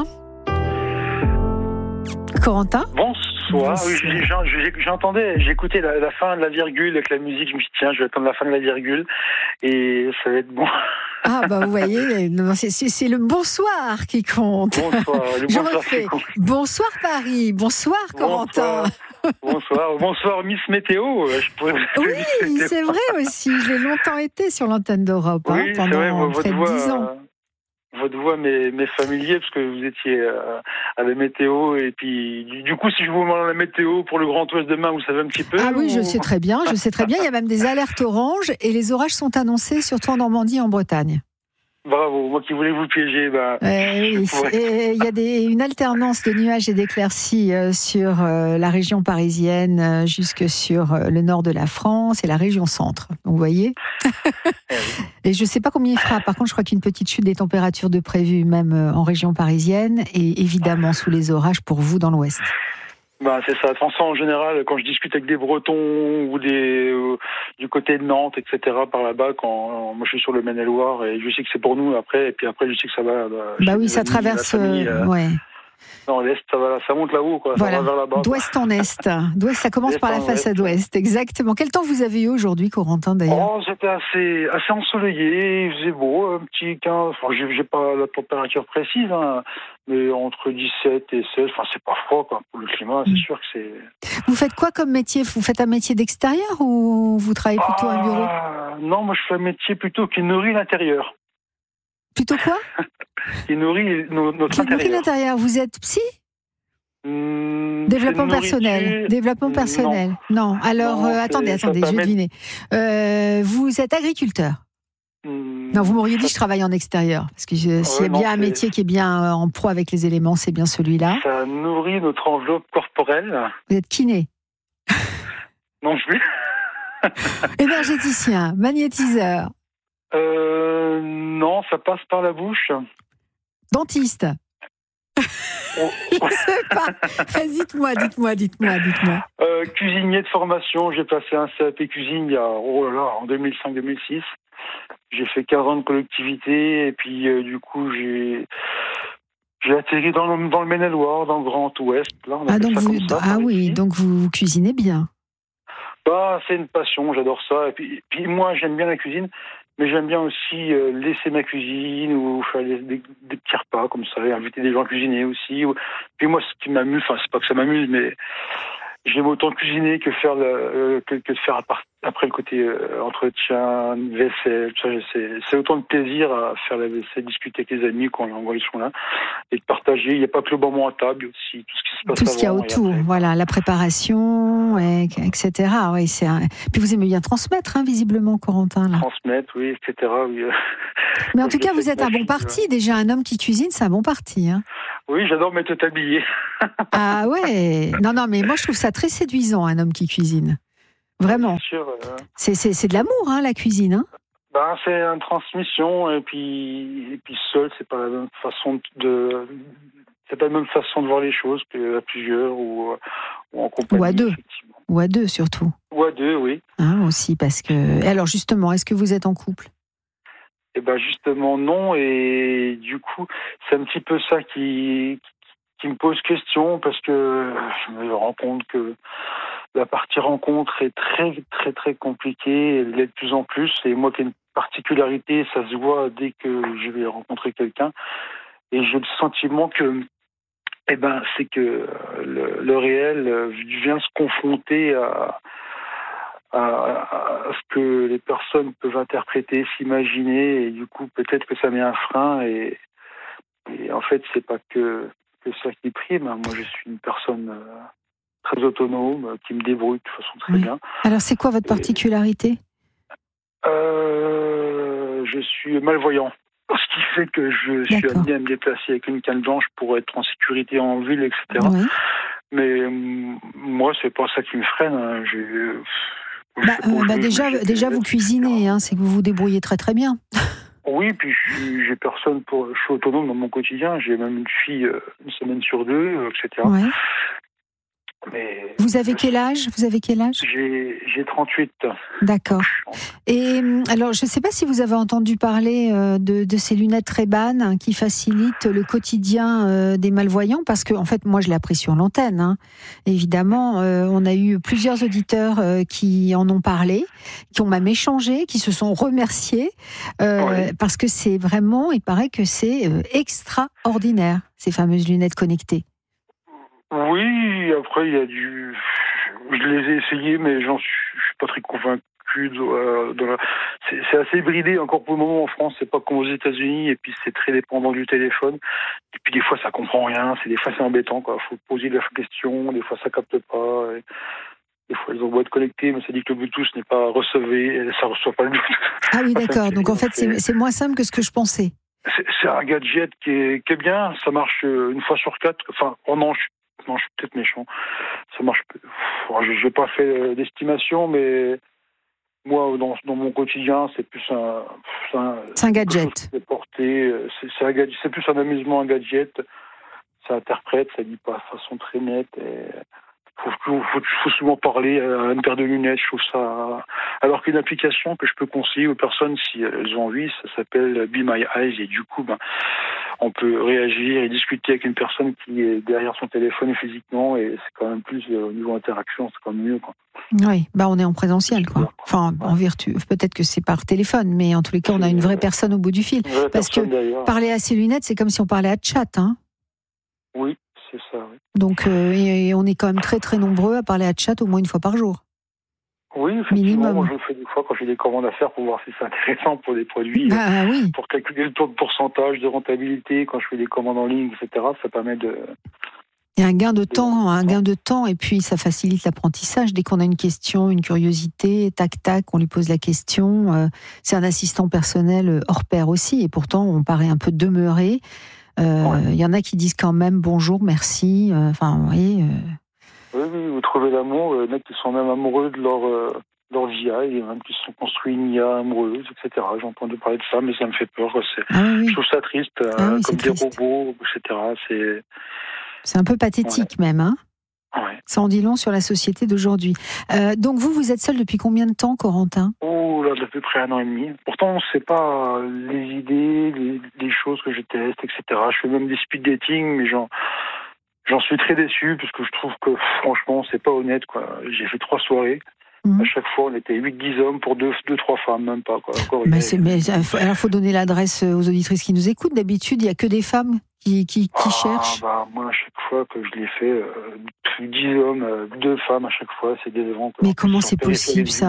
Corentin. Bonsoir. Oui, j'entendais, j'écoutais la, la fin de la virgule avec la musique. Je me suis dit tiens, je vais attendre la fin de la virgule et ça va être bon. Ah bah vous voyez, c'est, c'est, c'est le bonsoir qui compte. Bonsoir, le je bonsoir refais. qui compte. Bonsoir Paris, bonsoir Corentin. Bonsoir, bonsoir, bonsoir Miss Météo. Je pourrais vous oui, Miss Météo. C'est vrai aussi. Je l'ai longtemps été sur l'antenne d'Europe oui, hein, pendant vrai, près de dix ans. Euh... Votre voix m'est, m'est familier parce que vous étiez euh, à la météo et puis du, du coup si je vous demande la météo pour le Grand Ouest demain, vous savez un petit peu. Ah oui, ou... je sais très bien, je sais très bien. Il y a même des alertes oranges et les orages sont annoncés surtout en Normandie et en Bretagne. Bravo, moi qui voulais vous piéger. Bah, euh, oui, il y a des, une alternance de nuages et d'éclaircies euh, sur euh, la région parisienne euh, jusque sur euh, le nord de la France et la région centre. Donc, vous voyez. Et je ne sais pas combien il fera. Par contre, je crois qu'une petite chute des températures de prévu même euh, en région parisienne et évidemment sous les orages pour vous dans l'ouest. Ben, c'est ça. Sans ça, en général, quand je discute avec des Bretons ou des euh, du côté de Nantes, et cetera, par là-bas, quand moi je suis sur le Maine-et-Loire et je sais que c'est pour nous après, et puis après je sais que ça va. Bah, bah oui, ça amis, traverse. Famille, euh, ouais. Non, l'est, ça va, ça monte là-haut, quoi. Voilà. Ça va vers là-bas. D'ouest en est. D'ouest, ça commence d'est par la façade ouest, exactement. Quel temps vous avez eu aujourd'hui, Corentin, d'ailleurs? Oh, c'était assez, assez ensoleillé, il faisait beau, un petit quinze. Enfin, j'ai, j'ai pas la température précise, hein, mais entre dix-sept et seize. Enfin, c'est pas froid, quoi. Pour le climat, c'est mmh. sûr que c'est. Vous faites quoi comme métier? Vous faites un métier d'extérieur ou vous travaillez plutôt à un bureau? Ah, non, moi, je fais un métier plutôt qui nourrit l'intérieur. Plutôt quoi? Qui nourrit no, notre qui intérieur. Qui nourrit l'intérieur. Vous êtes psy? Mmh, Développement personnel. Développement personnel. Non. non. Alors, non, euh, attendez, attendez, je vais deviner. Euh, vous êtes agriculteur. Mmh, non, vous m'auriez dit je travaille en extérieur. Parce que je, s'il y a bien un métier qui est bien en pro avec les éléments, c'est bien celui-là. Ça nourrit notre enveloppe corporelle. Vous êtes kiné. Non, je vais. Énergéticien, magnétiseur. Euh, non, ça passe par la bouche. Dentiste. Oh. Je ne sais pas. Dites-moi, dites-moi, dites-moi, dites-moi. Euh, cuisinier de formation, j'ai passé un C A P cuisine il y a, oh là là, en deux mille cinq deux mille six. J'ai fait quinze ans de collectivité et puis euh, du coup j'ai j'ai atterri dans le, dans le Maine-et-Loire, dans le Grand Ouest. Là, on ah donc vous, ça, ah oui, ici. Donc vous cuisinez bien. Bah, c'est une passion, j'adore ça. Et puis, puis moi, j'aime bien la cuisine, mais j'aime bien aussi euh, laisser ma cuisine ou faire des, des, des petits repas comme ça, et inviter des gens à cuisiner aussi. Ou... Puis moi, ce qui m'amuse, enfin, c'est pas que ça m'amuse, mais j'aime autant cuisiner que faire le, euh, que, que de faire après le côté euh, entretien, vaisselle. Ça, c'est, c'est autant de plaisir à faire la vaisselle, discuter avec les amis quand, quand ils sont là, et de partager. Il n'y a pas que le moment à table, il y a aussi tout ce qui se passe tout ce qu'il y a avant autour, après, voilà, la préparation, et, et cetera. Oui, c'est un... Puis vous aimez bien transmettre, hein, visiblement, Corentin. Là. Transmettre, oui, et cetera. Oui. Mais en tout cas, vous êtes un bon parti. Déjà, un homme qui cuisine, c'est un bon parti. Hein. Oui, j'adore m'être habillé. Ah ouais. Non, non, mais moi, je trouve ça très séduisant, un homme qui cuisine. Vraiment. Sûr, euh... c'est, c'est, c'est de l'amour, hein, la cuisine. Hein. Ben, c'est une transmission, et puis, et puis seul, c'est pas la même façon de, c'est pas la même façon de voir les choses qu'à plusieurs ou, ou en compagnie. Ou à deux. Ou à deux, surtout. Ou à deux, oui. Hein, aussi, parce que. Et alors, justement, est-ce que vous êtes en couple? Eh ben, justement, non, et du coup, c'est un petit peu ça qui, qui me pose question, parce que je me rends compte que la partie rencontre est très, très, très compliquée. Elle l'est de plus en plus. Et moi qui ai une particularité, ça se voit dès que je vais rencontrer quelqu'un. Et j'ai le sentiment que, eh ben, c'est que le, le réel vient se confronter à, à, à ce que les personnes peuvent interpréter, s'imaginer. Et du coup, peut-être que ça met un frein. Et, et en fait, c'est pas que, que ça qui prime. Moi, je suis une personne très autonome, qui me débrouille de façon très oui. bien. Alors, c'est quoi votre particularité ? euh, Je suis malvoyant. Ce qui fait que je suis amené à me déplacer avec une canne blanche pour être en sécurité en ville, et cetera. Oui. Mais euh, moi, c'est pas ça qui me freine. Hein. J'ai, bah, euh, bah déjà, déjà vous cuisinez, hein, c'est que vous vous débrouillez très très bien. Oui, puis je, j'ai personne pour. Je suis autonome dans mon quotidien. J'ai même une fille euh, une semaine sur deux, et cetera. Ouais. Mais vous avez quel âge Vous avez quel âge j'ai, j'ai trente-huit. D'accord. Et alors, je ne sais pas si vous avez entendu parler de, de ces lunettes Ray-Ban qui facilitent le quotidien euh, des malvoyants, parce que, en fait, moi, je l'ai appris sur l'antenne. Hein. Évidemment, euh, on a eu plusieurs auditeurs euh, qui en ont parlé, qui ont même échangé, qui se sont remerciés, euh, oui. parce que c'est vraiment, il paraît que c'est euh, extraordinaire, ces fameuses lunettes connectées. Oui, après, il y a du... Je les ai essayés, mais j'en suis, je suis pas très convaincu. De, de la... c'est, c'est assez bridé encore pour le moment en France, c'est pas comme aux États-Unis, et puis c'est très dépendant du téléphone. Et puis des fois, ça comprend rien, c'est des fois c'est embêtant, quoi. Faut poser la question, des fois ça capte pas. Et... Des fois, ils ont beau être connectés, mais ça dit que le Bluetooth n'est pas recevé, et ça reçoit pas le Bluetooth. Ah oui, d'accord. Donc en fait, c'est, c'est moins simple que ce que je pensais. C'est, c'est un gadget qui est, qui est bien, ça marche une fois sur quatre. Enfin, oh non, je Non, je suis peut-être méchant. Ça marche. Je n'ai pas fait d'estimation, mais moi, dans, dans mon quotidien, c'est plus un. C'est un, c'est un gadget. C'est, porté, c'est, c'est, un gadget. C'est plus un amusement, un gadget. Ça interprète, ça dit pas de façon très nette. Il faut, faut, faut souvent parler à une paire de lunettes. Je trouve ça. Alors qu'une application que je peux conseiller aux personnes, si elles ont envie, ça s'appelle Be My Eyes, et du coup, ben, on peut réagir et discuter avec une personne qui est derrière son téléphone physiquement, et c'est quand même plus au niveau interaction, c'est quand même mieux, quoi. Oui, bah on est en présentiel, quoi. Enfin, en vertu. Peut-être que c'est par téléphone, mais en tous les cas, on a une vraie personne au bout du fil. Parce que d'ailleurs. Parler à ses lunettes, c'est comme si on parlait à chat, hein. Oui, c'est ça, oui. Donc, euh, et, et on est quand même très très nombreux à parler à chat au moins une fois par jour. Oui, effectivement, moi je le fais des fois quand j'ai des commandes à faire pour voir si c'est intéressant pour des produits, bah, euh, oui. pour calculer le taux de pourcentage de rentabilité quand je fais des commandes en ligne, et cetera. Ça permet de, Il y a un gain de temps, un gain de temps, et puis ça facilite l'apprentissage. Dès qu'on a une question, une curiosité, tac tac, on lui pose la question. Euh, c'est un assistant personnel hors pair aussi, et pourtant on paraît un peu demeuré. Euh, ouais. Il y en a qui disent quand même bonjour, merci. Euh, enfin, vous voyez. Euh... Oui, oui, vous trouvez l'amour. Il y en a qui sont même amoureux de leur euh, leur V I, et même qui se sont construits une I A amoureuse, et cetera. J'ai entendu parler de ça, mais ça me fait peur. C'est... Ah, oui. Je trouve ça triste, ah, euh, oui, comme des triste. robots, et cetera. C'est C'est un peu pathétique ouais. même, hein. Ouais. Ça en dit long sur la société d'aujourd'hui. Euh, donc vous, vous êtes seul depuis combien de temps, Corentin ? Oh, là, d'à peu près un an et demi. Pourtant, c'est pas les idées, les, les choses que je teste, et cetera. Je fais même des speed dating, mais j'en, j'en suis très déçu parce que je trouve que franchement, c'est pas honnête, quoi. J'ai fait trois soirées. Mmh. À chaque fois, on était huit dix hommes pour deux, deux trois femmes, même pas, quoi. Encore mais c'est, mais, alors, il faut donner l'adresse aux auditrices qui nous écoutent. D'habitude, il y a que des femmes qui, qui, qui ah, cherchent. Bah, moi, à chaque fois que je l'ai fait, euh, dix hommes, euh, deux femmes à chaque fois, c'est décevant. Mais comment c'est possible, ça ?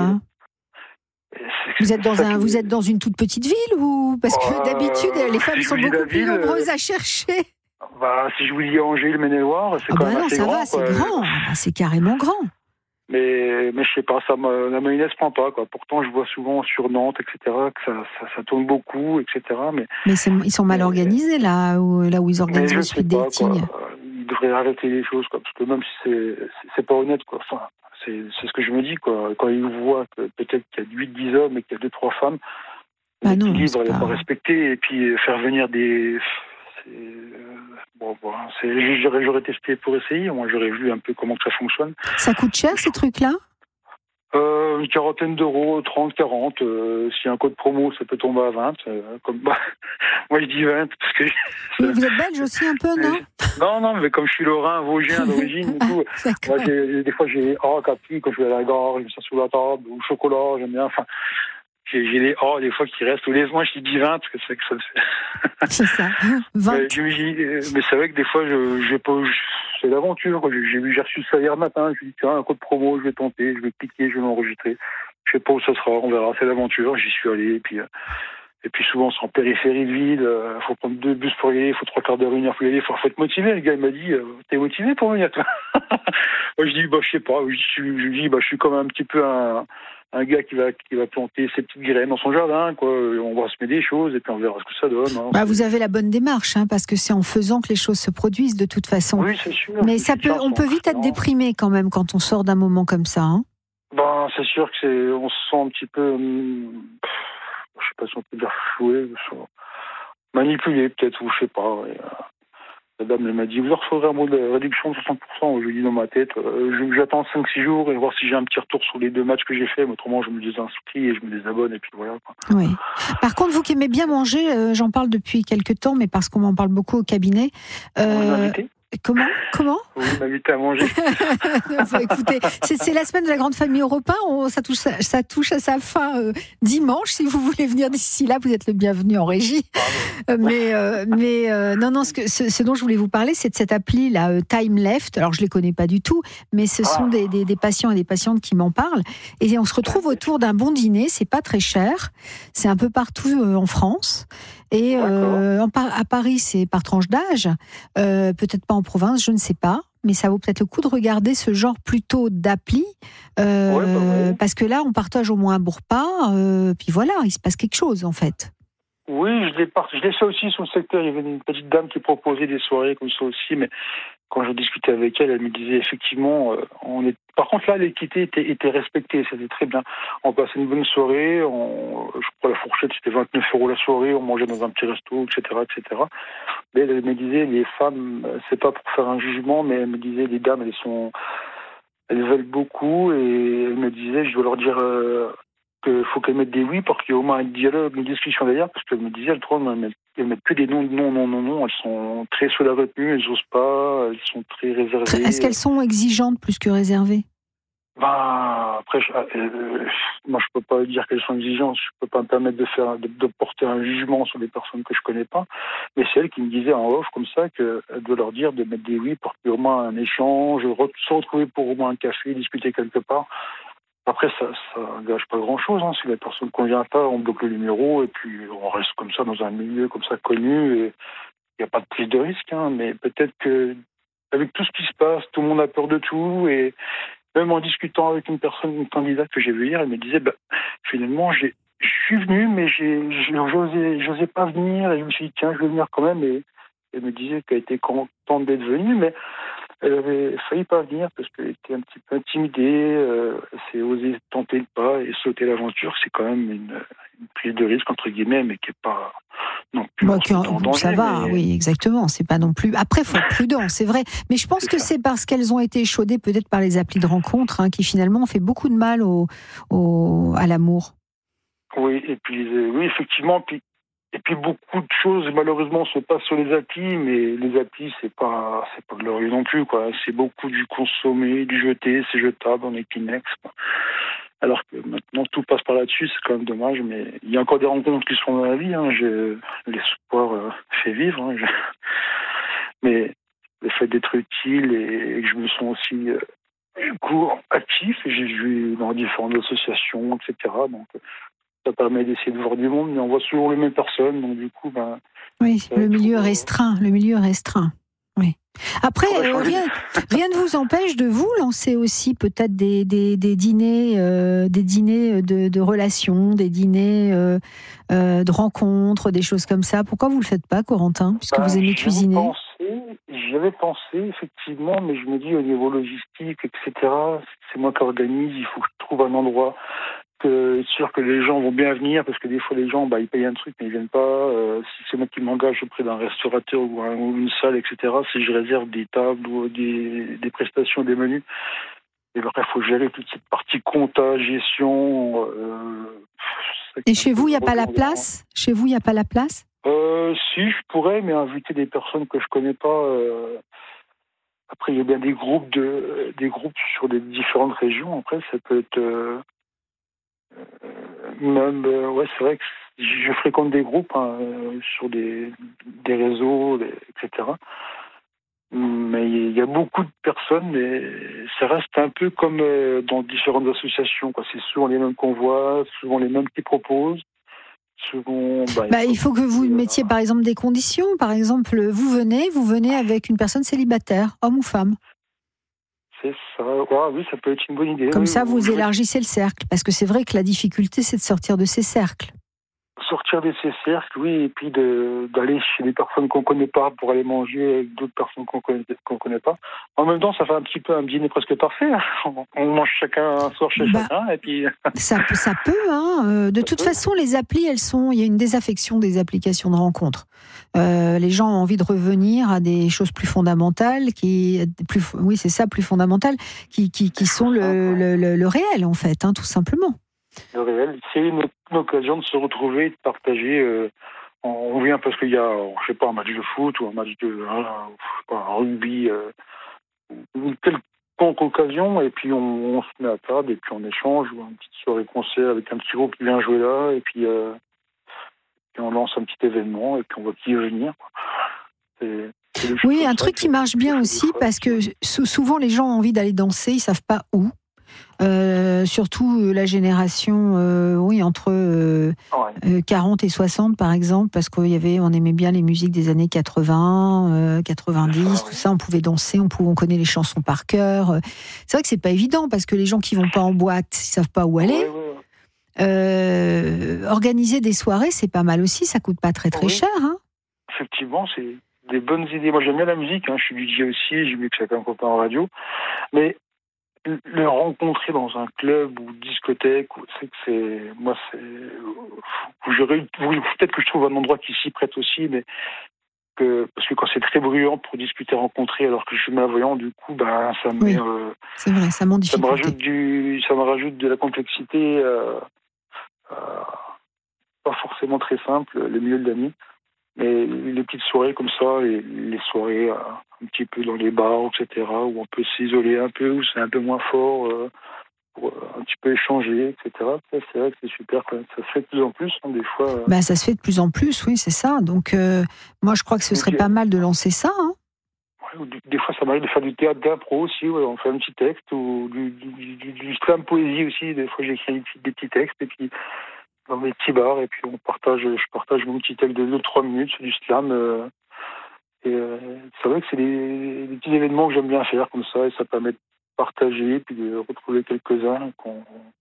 Vous êtes dans un, vous êtes dans une toute petite ville ou parce que euh, d'habitude les femmes si sont beaucoup plus ville, nombreuses à chercher. Bah, si je vous dis Angers, le Maine-et-Loire, c'est ah quand bah même non, assez ça grand. Va, quoi. C'est grand, bah, c'est carrément grand. Mais, mais je sais pas, ça me, la mayonnaise prend pas, quoi. Pourtant, je vois souvent sur Nantes, et cetera, que ça, ça, ça tourne beaucoup, et cetera. Mais, mais c'est, ils sont mal mais, organisés, là où, là où ils organisent le speed dating. Ils devraient arrêter les choses, quoi. Parce que même si c'est, c'est, c'est pas honnête, quoi. Enfin, c'est, c'est ce que je me dis, quoi. Quand ils voient que peut-être qu'il y a huit dix hommes et qu'il y a deux trois femmes, bah l'équilibre n'est pas... pas respecté. Et puis, faire venir des... C'est... Bon, bon, c'est, j'aurais, j'aurais testé pour essayer. Moi, j'aurais vu un peu comment ça fonctionne. Ça coûte cher, ces trucs-là ? euh, Une quarantaine d'euros, trente, quarante. Euh, s'il y a un code promo, ça peut tomber à vingt. Euh, comme, bah, moi, je dis vingt. Parce que oui, vous êtes belge aussi un peu, non ? Non, non, mais comme je suis lorrain, vosgien d'origine, du coup, moi, j'ai, des fois, j'ai oh, capi quand je vais à la gare, je mets ça sous la table, ou chocolat, j'aime bien. Enfin, J'ai, j'ai les oh des fois qui restent. Ou les moi je dis vingt parce que c'est que ça. C'est ça. vingt. Mais, mais c'est vrai que des fois je j'ai pas c'est l'aventure. J'ai, j'ai, j'ai reçu ça hier matin. Je me dis tiens un code promo, je vais tenter, je vais cliquer, je vais l'enregistrer. Je sais pas où ça sera, on verra. C'est l'aventure. J'y suis allé et puis et puis souvent c'est en périphérie de ville. Il faut prendre deux bus pour y aller. Il faut trois quarts d'heure, une heure pour y aller. Il faut, faut être motivé. Le gars il m'a dit t'es motivé pour venir toi. Moi je dis bah je sais pas. Je suis je dis bah je suis comme un petit peu un un gars qui va qui va planter ses petites graines dans son jardin, quoi. On va se mettre des choses et puis on verra ce que ça donne. Hein. Bah, vous avez la bonne démarche, hein, parce que c'est en faisant que les choses se produisent de toute façon. Oui, c'est sûr. Mais c'est ça peut, on peut vite être déprimé quand même quand on sort d'un moment comme ça. Hein. Ben, c'est sûr que c'est, on se sent un petit peu, hum, je sais pas si on peut dire floué, manipulé peut-être, ou je sais pas. Ouais. La dame elle m'a dit, vous leur ferez un mot de réduction de soixante pour cent. Je lui ai dit dans ma tête, euh, j'attends cinq six jours et voir si j'ai un petit retour sur les deux matchs que j'ai fait. Mais autrement, je me désinscris et je me désabonne et puis voilà. Quoi. Oui. Par contre, vous qui aimez bien manger, euh, j'en parle depuis quelques temps, mais parce qu'on m'en parle beaucoup au cabinet. Euh, Comment Comment Vous m'invitez à manger. Enfin, écoutez, c'est, c'est la semaine de la grande famille Europe un. On, ça, touche, ça touche à sa fin euh, dimanche. Si vous voulez venir d'ici là, vous êtes le bienvenu en régie. Euh, mais euh, mais euh, non, non, ce, que, ce, ce dont je voulais vous parler, c'est de cette appli là, euh, Time Left. Alors, je les connais pas du tout, mais ce sont des, des, des patients et des patientes qui m'en parlent. Et on se retrouve autour d'un bon dîner. C'est pas très cher. C'est un peu partout euh, en France. Et euh, à Paris, c'est par tranche d'âge, euh, peut-être pas en province, je ne sais pas, mais ça vaut peut-être le coup de regarder ce genre plutôt d'appli, euh, ouais, bah ouais. Parce que là, on partage au moins un bon repas, euh, puis voilà, il se passe quelque chose en fait. Oui, je l'ai, part... je l'ai fait aussi sur le secteur. Il y avait une petite dame qui proposait des soirées comme ça aussi, mais quand je discutais avec elle, elle me disait effectivement, euh, on est. Par contre là, l'équité était, était respectée, c'était très bien. On passait une bonne soirée, on... je crois la fourchette c'était vingt-neuf euros la soirée, on mangeait dans un petit resto, et cetera, et cetera. Mais elle me disait, les femmes, c'est pas pour faire un jugement, mais elle me disait, les dames, elles sont, elles veulent beaucoup, et elle me disait, je dois leur dire. Euh... qu'il faut qu'elles mettent des oui pour qu'il y ait au moins un dialogue, une discussion d'ailleurs, parce qu'elles me disaient, elles trouvent, elles mettent que des non, non, non, non, non, elles sont très sous la retenue, elles n'osent pas, elles sont très réservées. Est-ce qu'elles sont exigeantes plus que réservées ? Ben, après, je, euh, moi je peux pas dire qu'elles sont exigeantes, je peux pas me permettre de faire, de, de porter un jugement sur des personnes que je connais pas, mais c'est elle qui me disait en off comme ça qu'elle doit leur dire de mettre des oui pour qu'il y ait au moins un échange, se retrouver pour au moins un café, discuter quelque part. Après, ça ne gâche pas grand-chose. Hein. Si la personne ne convient pas, on bloque le numéro et puis on reste comme ça dans un milieu comme ça connu. Et il n'y a pas de prise de risque. Hein. Mais peut-être que avec tout ce qui se passe, tout le monde a peur de tout. Et même en discutant avec une personne, une candidate que j'ai vue hier, elle me disait, bah, finalement, j'ai, je suis venu, mais j'ai, j'osais, j'osais pas venir. Et je me suis dit, tiens, je vais venir quand même. Et elle me disait qu'elle était contente d'être venue, mais elle avait failli pas venir parce qu'elle était un petit peu intimidée. Euh, elle s'est osé tenter le pas et sauter l'aventure. C'est quand même une, une prise de risque, entre guillemets, mais qui est pas non plus bon, en danger, ça va, mais... oui, exactement. C'est pas non plus. Après, faut être prudent, c'est vrai. Mais je pense c'est que ça. C'est parce qu'elles ont été échaudées peut-être par les applis de rencontre, hein, qui finalement ont fait beaucoup de mal au, au, à l'amour. Oui, et puis euh, oui, effectivement, puis et puis beaucoup de choses malheureusement se passent sur les applis, mais les applis c'est pas c'est pas glorieux non plus, quoi. C'est beaucoup du consommé, du jeté, c'est jetable, on est Kleenex, quoi. Alors que maintenant tout passe par là-dessus, c'est quand même dommage, mais il y a encore des rencontres qui se font dans la vie, hein. Je, l'espoir euh, fait vivre, hein. Je, mais le fait d'être utile et que je me sens aussi euh, du coup actif, j'ai joué dans différentes associations, et cetera. Donc ça permet d'essayer de voir du monde, mais on voit souvent les mêmes personnes, donc du coup, ben. Oui, le milieu restreint, le milieu restreint. Oui. Après, euh, rien, rien ne vous empêche de vous lancer aussi peut-être des, des, des dîners, euh, des dîners de, de relations, des dîners euh, euh, de rencontres, des choses comme ça. Pourquoi vous le faites pas, Corentin, puisque ben, vous aimez cuisiner? Pensé, j'y avais pensé effectivement, mais je me dis au niveau logistique, et cetera. C'est moi qui organise, il faut que je trouve un endroit. Que être sûr que les gens vont bien venir, parce que des fois les gens bah, ils payent un truc mais ils viennent pas. Euh, si c'est moi qui m'engage auprès d'un restaurateur ou, un, ou une salle, et cetera, si je réserve des tables ou des, des prestations, des menus, et après il faut gérer toute cette partie compta, gestion. Euh, et chez vous il n'y a pas la place Chez vous il n'y a pas la place euh, Si, je pourrais, mais inviter des personnes que je connais pas. Euh, après il y a bien des groupes de des groupes sur des différentes régions. Après ça peut être euh, Même, euh, ouais, c'est vrai que je fréquente des groupes hein, euh, sur des, des réseaux, des, et cetera. Mais il y a beaucoup de personnes, mais ça reste un peu comme euh, dans différentes associations, quoi. C'est souvent les mêmes qu'on voit, souvent les mêmes qui proposent. Souvent, bah, bah, il faut que vous mettiez par exemple des conditions. Par exemple, vous venez, vous venez avec une personne célibataire, homme ou femme. C'est ça, ouais, oui, ça peut être une bonne idée. Comme oui, ça, vous oui. élargissez le cercle. Parce que c'est vrai que la difficulté, c'est de sortir de ces cercles. Sortir de ces cercles, oui, et puis de, d'aller chez des personnes qu'on ne connaît pas pour aller manger avec d'autres personnes qu'on connaît, qu'on connaît pas. En même temps, ça fait un petit peu un dîner presque parfait. On mange chacun un soir chez bah, chacun, et puis... Ça, ça peut, hein. De ça toute peut. façon, les applis, elles sont... Il y a une désaffection des applications de rencontres. Euh, les gens ont envie de revenir à des choses plus fondamentales, qui, plus, oui, c'est ça, plus fondamentales, qui, qui, qui sont le, le, le, le réel, en fait, hein, tout simplement. Le réel, c'est une, une occasion de se retrouver, de partager. Euh, on vient parce qu'il y a, je sais pas, un match de foot ou un match de un, un rugby, euh, une quelconque occasion, et puis on, on se met à table et puis on échange, ou une petite soirée concert avec un petit groupe qui vient jouer là, et puis, euh, puis on lance un petit événement et puis on voit qui veut venir. C'est, c'est oui, un truc qui marche bien aussi, parce que souvent les gens ont envie d'aller danser, ils savent pas où. Euh, surtout la génération, euh, oui, entre euh, ouais. quarante et soixante par exemple, parce qu'il y avait, on aimait bien les musiques des années quatre-vingts, euh, quatre-vingt-dix, ah, tout ouais. ça, on pouvait danser, on, pouvait, on connaît les chansons par cœur. C'est vrai que c'est pas évident, parce que les gens qui vont pas en boîte, ils savent pas où aller. Ouais, ouais, ouais. Euh, organiser des soirées, c'est pas mal aussi, ça coûte pas très très oui. cher. Hein. Effectivement, c'est des bonnes idées. Moi, j'aime bien la musique, hein. Je suis D J aussi, j'ai vu que chacun copain en radio, mais le rencontrer dans un club ou discothèque, c'est que c'est, moi c'est, j'aurais, peut-être que je trouve un endroit qui s'y prête aussi, mais que, parce que quand c'est très bruyant pour discuter, rencontrer, alors que je suis malvoyant, du coup, ben, ça me, oui, euh, c'est vrai, ça m'en ça me rajoute du, ça me rajoute de la complexité, euh, euh, pas forcément très simple, les milieux de l'année. Mais les petites soirées comme ça, les, les soirées euh, un petit peu dans les bars, et cetera, où on peut s'isoler un peu, où c'est un peu moins fort, euh, pour euh, un petit peu échanger, et cetera. Ça, c'est vrai que c'est super, quand même. Ça se fait de plus en plus, hein, des fois. Euh... Bah, ça se fait de plus en plus, oui, c'est ça. Donc, euh, moi, je crois que ce serait okay. pas mal de lancer ça. Hein. Ouais, des fois, ça m'arrive de faire du théâtre d'impro aussi, ouais, on fait un petit texte, ou du, du, du, du slam poésie aussi. Des fois, j'écris des petits textes, et puis dans des petits bars, et puis on partage, je partage mon petit texte de deux trois minutes sur du slam, euh, Et, euh, c'est vrai que c'est des, des petits événements que j'aime bien faire comme ça, et ça permet de partager, puis de retrouver quelques-uns qu'on...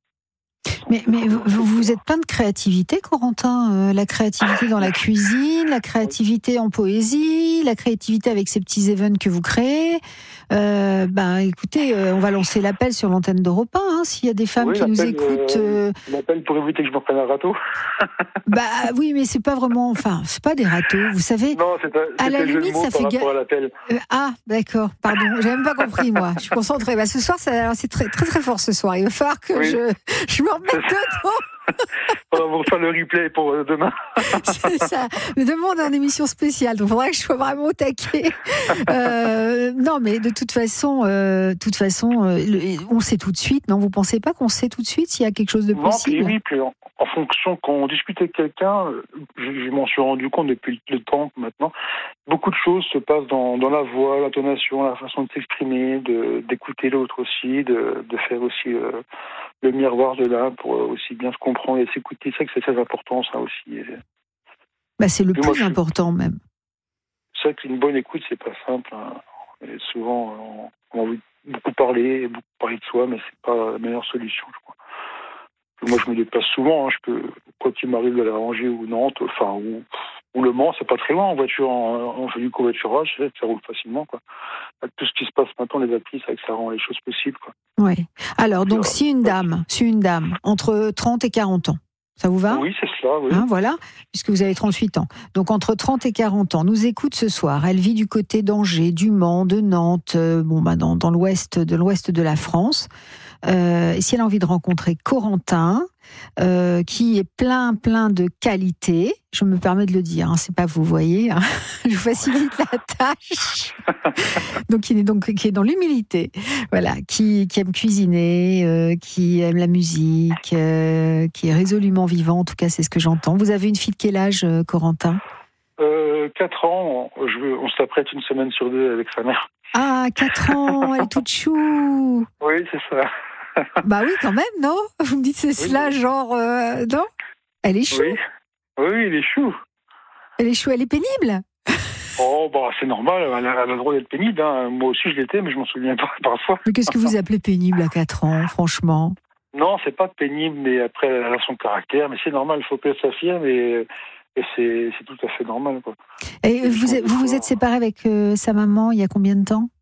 Mais, mais vous, vous êtes plein de créativité, Corentin. Euh, la créativité dans la cuisine, la créativité en poésie, la créativité avec ces petits events que vous créez. Euh, ben, écoutez, euh, on va lancer l'appel sur l'antenne d'Europe un, hein, s'il y a des femmes oui, qui nous écoutent. Euh, l'appel pour éviter que je me prenne un râteau. Bah oui, mais c'est pas vraiment. Enfin, c'est pas des râteaux, vous savez. Non, c'est pas. À la limite, ça fait. Ga... Euh, ah, d'accord. Pardon, j'ai même pas compris moi. Je suis concentrée. Bah, ce soir, ça, alors, c'est très, très très fort ce soir. Il va falloir que oui. je, je me remette dedans. On va vous refaire le replay pour demain. C'est ça. Mais demain, on est en émission spéciale, donc il faudra que je sois vraiment au taquet. Euh, non, mais de toute façon, euh, toute façon, euh, on sait tout de suite. Non, vous pensez pas qu'on sait tout de suite s'il y a quelque chose de possible? Non, puis oui, puis en, en fonction, quand on discute avec quelqu'un, je, je m'en suis rendu compte depuis le temps maintenant. Beaucoup de choses se passent dans, dans la voix, l'intonation, la façon de s'exprimer, de, d'écouter l'autre aussi, de, de faire aussi euh, le miroir de l'un pour aussi bien se comprendre et s'écouter. C'est vrai que c'est très important, ça aussi. Bah, c'est le et plus moi, important, même. C'est vrai qu'une bonne écoute, c'est pas simple. Hein. Et souvent, on a envie de beaucoup parler, beaucoup parler de soi, mais c'est pas la meilleure solution, je crois. Moi, je me déplace souvent. Hein. Je peux, quand il m'arrive d'aller à Angers ou Nantes, enfin, ou, ou Le Mans, c'est pas très loin en voiture, en, en fait du covoiturage, c'est vrai que ça roule facilement, quoi. Avec tout ce qui se passe maintenant, les applis, c'est vrai que ça rend les choses possibles, quoi. Oui. Alors, donc, si une dame, si une dame, entre trente et quarante ans, ça vous va? Oui, c'est cela, oui. Hein, voilà, puisque vous avez trente-huit ans. Donc, entre trente et quarante ans, nous écoute ce soir. Elle vit du côté d'Angers, du Mans, de Nantes, euh, bon, bah, dans, dans l'ouest de l'ouest de la France. Euh, et si elle a envie de rencontrer Corentin, euh, qui est plein, plein de qualités, je me permets de le dire, hein, c'est pas vous voyez, hein, je vous facilite la tâche. Donc, il est donc qui est dans l'humilité, voilà, qui, qui aime cuisiner, euh, qui aime la musique, euh, qui est résolument vivant. En tout cas, c'est ce que j'entends. Vous avez une fille de quel âge, euh, Corentin? Euh, quatre ans. Je veux, on s'apprête une semaine sur deux avec sa mère. Ah, quatre ans, elle est toute chou. Oui, c'est ça. Bah oui, quand même, non? Vous me dites c'est oui, cela, oui. genre, euh, non? Elle est chou. Oui. oui, oui, elle est chou. Elle est chou, elle est pénible. Oh, bah, c'est normal, elle a, elle a le droit d'être pénible. Hein. Moi aussi, je l'étais, mais je m'en souviens pas parfois. Mais qu'est-ce que vous appelez pénible à quatre ans, franchement? Non, c'est pas pénible, mais après, elle a son caractère. Mais c'est normal, il faut qu'elle s'affirme et, et c'est, c'est tout à fait normal, quoi. Et, et vous, vous vous êtes séparé avec euh, sa maman il y a combien de temps?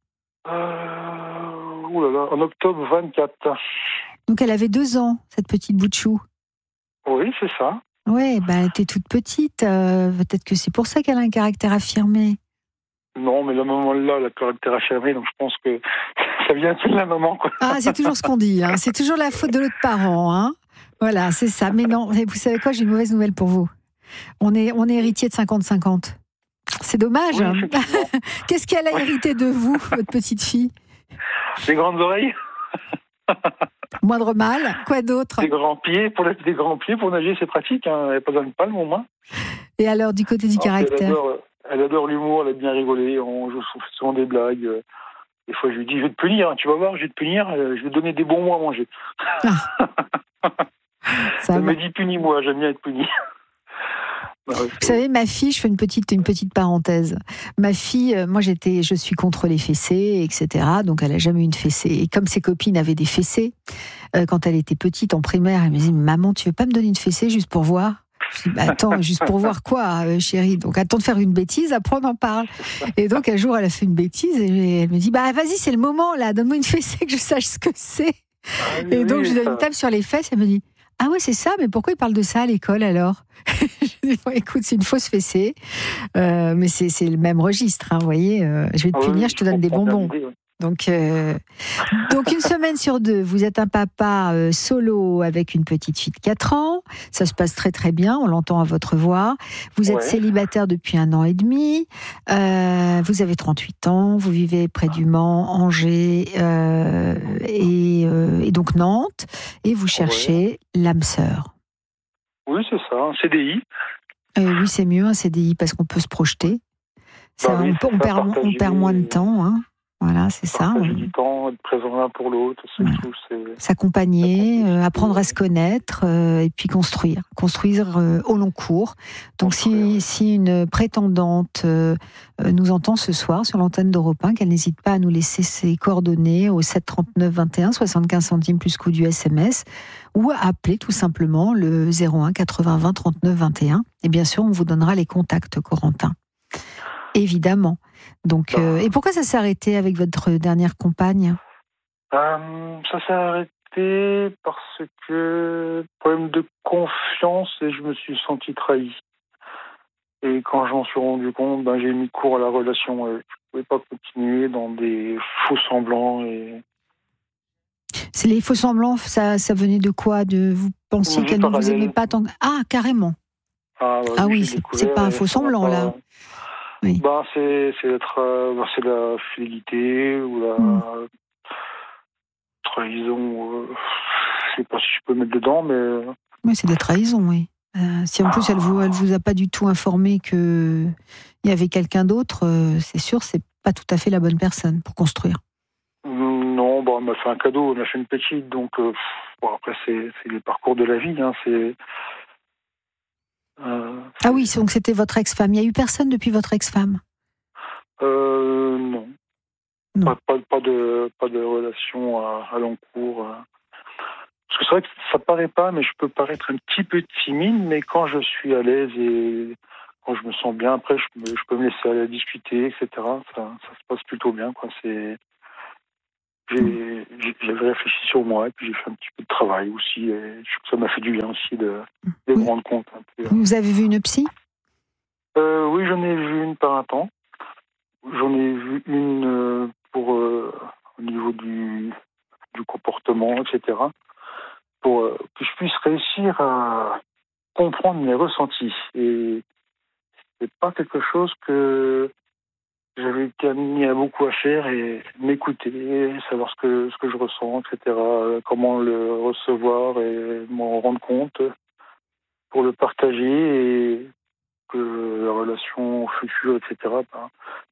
euh, Ouh là là, en octobre vingt-quatre. Donc elle avait deux ans, cette petite bout de chou. Oui, c'est ça. Oui, bah, elle était toute petite. Euh, peut-être que c'est pour ça qu'elle a un caractère affirmé. Non, mais la maman-là, elle a le caractère affirmé, donc je pense que ça vient de la maman, quoi. Ah, c'est toujours ce qu'on dit, hein. C'est toujours la faute de l'autre parent, hein. Voilà, c'est ça. Mais non, vous savez quoi, j'ai une mauvaise nouvelle pour vous. On est, on est héritier de cinquante cinquante. C'est dommage. Oui, hein. Qu'est-ce qu'elle a hérité de vous, votre petite fille? Des grandes oreilles. Moindre mal. Quoi d'autre? Des grands pieds. Pour les, des grands pieds, pour nager, c'est pratique. Hein. Elle n'a pas besoin de palme, au moins. Et alors, du côté du alors, caractère? Elle adore, elle adore l'humour, elle a bien rigolé. On joue souvent des blagues. Des fois, je lui dis, je vais te punir. Hein. Tu vas voir, je vais te punir. Je vais te donner des bons mots à manger. Ah. Ça elle va. me dit, punis-moi. J'aime bien être puni. Vous savez, ma fille, je fais une petite, une petite parenthèse. Ma fille, moi j'étais, je suis contre les fessées, et cetera. Donc elle a jamais eu une fessée. Et comme ses copines avaient des fessées, euh, quand elle était petite en primaire, elle me disait, maman, tu veux pas me donner une fessée juste pour voir? Je dis, bah, attends, juste pour voir quoi, euh, chérie? Donc attends de faire une bêtise, après on en parle. Et donc un jour, elle a fait une bêtise et elle me dit, bah vas-y, c'est le moment là, donne-moi une fessée que je sache ce que c'est. Ah, oui, et donc oui, je lui donne une tape sur les fesses, elle me dit, ah ouais, c'est ça, mais pourquoi ils parlent de ça à l'école alors? Je dis, bon, écoute, c'est une fausse fessée, euh, mais c'est, c'est le même registre, hein, vous voyez. Euh, je vais te ah punir, oui, je te donne des bonbons. Idée, ouais. Donc, euh, donc une semaine sur deux, vous êtes un papa euh, solo avec une petite fille de quatre ans. Ça se passe très très bien, on l'entend à votre voix. Vous êtes ouais. célibataire depuis un an et demi. Euh, vous avez trente-huit ans. Vous vivez près du Mans, Angers euh, et, euh, et donc Nantes. Et vous cherchez ouais. l'âme sœur. Oui, c'est ça, un C D I. Euh, oui, c'est mieux un C D I parce qu'on peut se projeter. Ça, bah oui, on, peut, on, perd, on perd moins de temps, hein. Voilà, c'est ça. Partager du temps, être présent l'un pour l'autre, c'est voilà. tout. C'est... S'accompagner, euh, apprendre à se connaître euh, et puis construire. Construire euh, au long cours. Donc construire, si, oui. si une prétendante euh, nous entend ce soir sur l'antenne d'Europe un, qu'elle n'hésite pas à nous laisser ses coordonnées au sept trente-neuf vingt et un, soixante-quinze centimes plus coût du S M S, ou à appeler tout simplement le zéro un quatre-vingts vingt trente-neuf vingt et un. Et bien sûr, on vous donnera les contacts, Corentin. Évidemment. Donc, euh, et pourquoi ça s'est arrêté avec votre dernière compagne ? euh, Ça s'est arrêté parce que problème de confiance et je me suis senti trahi. Et quand j'en suis rendu compte, ben, j'ai mis court à la relation. Je ne pouvais pas continuer dans des faux semblants. Et... C'est les faux semblants, ça, ça venait de quoi ? De vous pensiez oui, qu'elle ne vous aimait pas tant que... Ah, carrément. Ah, ouais, ah oui, c'est, c'est pas un faux semblant, là. Pas... Oui. Ben, c'est, c'est, être, euh, ben, c'est la fidélité ou la mmh. trahison. Euh, je sais pas si je peux mettre dedans, mais... Oui, c'est de la trahison, oui. Euh, si en plus elle vous, elle vous a pas du tout informé qu'il y avait quelqu'un d'autre, euh, c'est sûr, c'est pas tout à fait la bonne personne pour construire. Non, bon, elle m'a fait un cadeau, elle m'a fait une petite, donc euh, bon, après c'est, c'est le parcours de la vie, hein, c'est... Euh, ah oui, donc c'était votre ex-femme. Il n'y a eu personne depuis votre ex-femme ? euh, Non. non. Pas, pas, pas, de, pas de relation à, à long cours. Parce que c'est vrai que ça paraît pas, mais je peux paraître un petit peu timide, mais quand je suis à l'aise et quand je me sens bien, après je, me, je peux me laisser aller discuter, et cetera. Ça, ça se passe plutôt bien, quoi. C'est... J'ai, j'avais réfléchi sur moi et puis j'ai fait un petit peu de travail aussi et ça m'a fait du bien aussi de, de me rendre compte. Un peu. Vous avez vu une psy ? euh, Oui, j'en ai vu une par un temps. J'en ai vu une pour euh, au niveau du, du comportement, et cetera. Pour euh, que je puisse réussir à comprendre mes ressentis. Et c'est pas quelque chose que j'avais été amené à beaucoup à faire et m'écouter, savoir ce que, ce que je ressens, et cetera. Comment le recevoir et m'en rendre compte pour le partager et que la relation future, et cetera. Ben,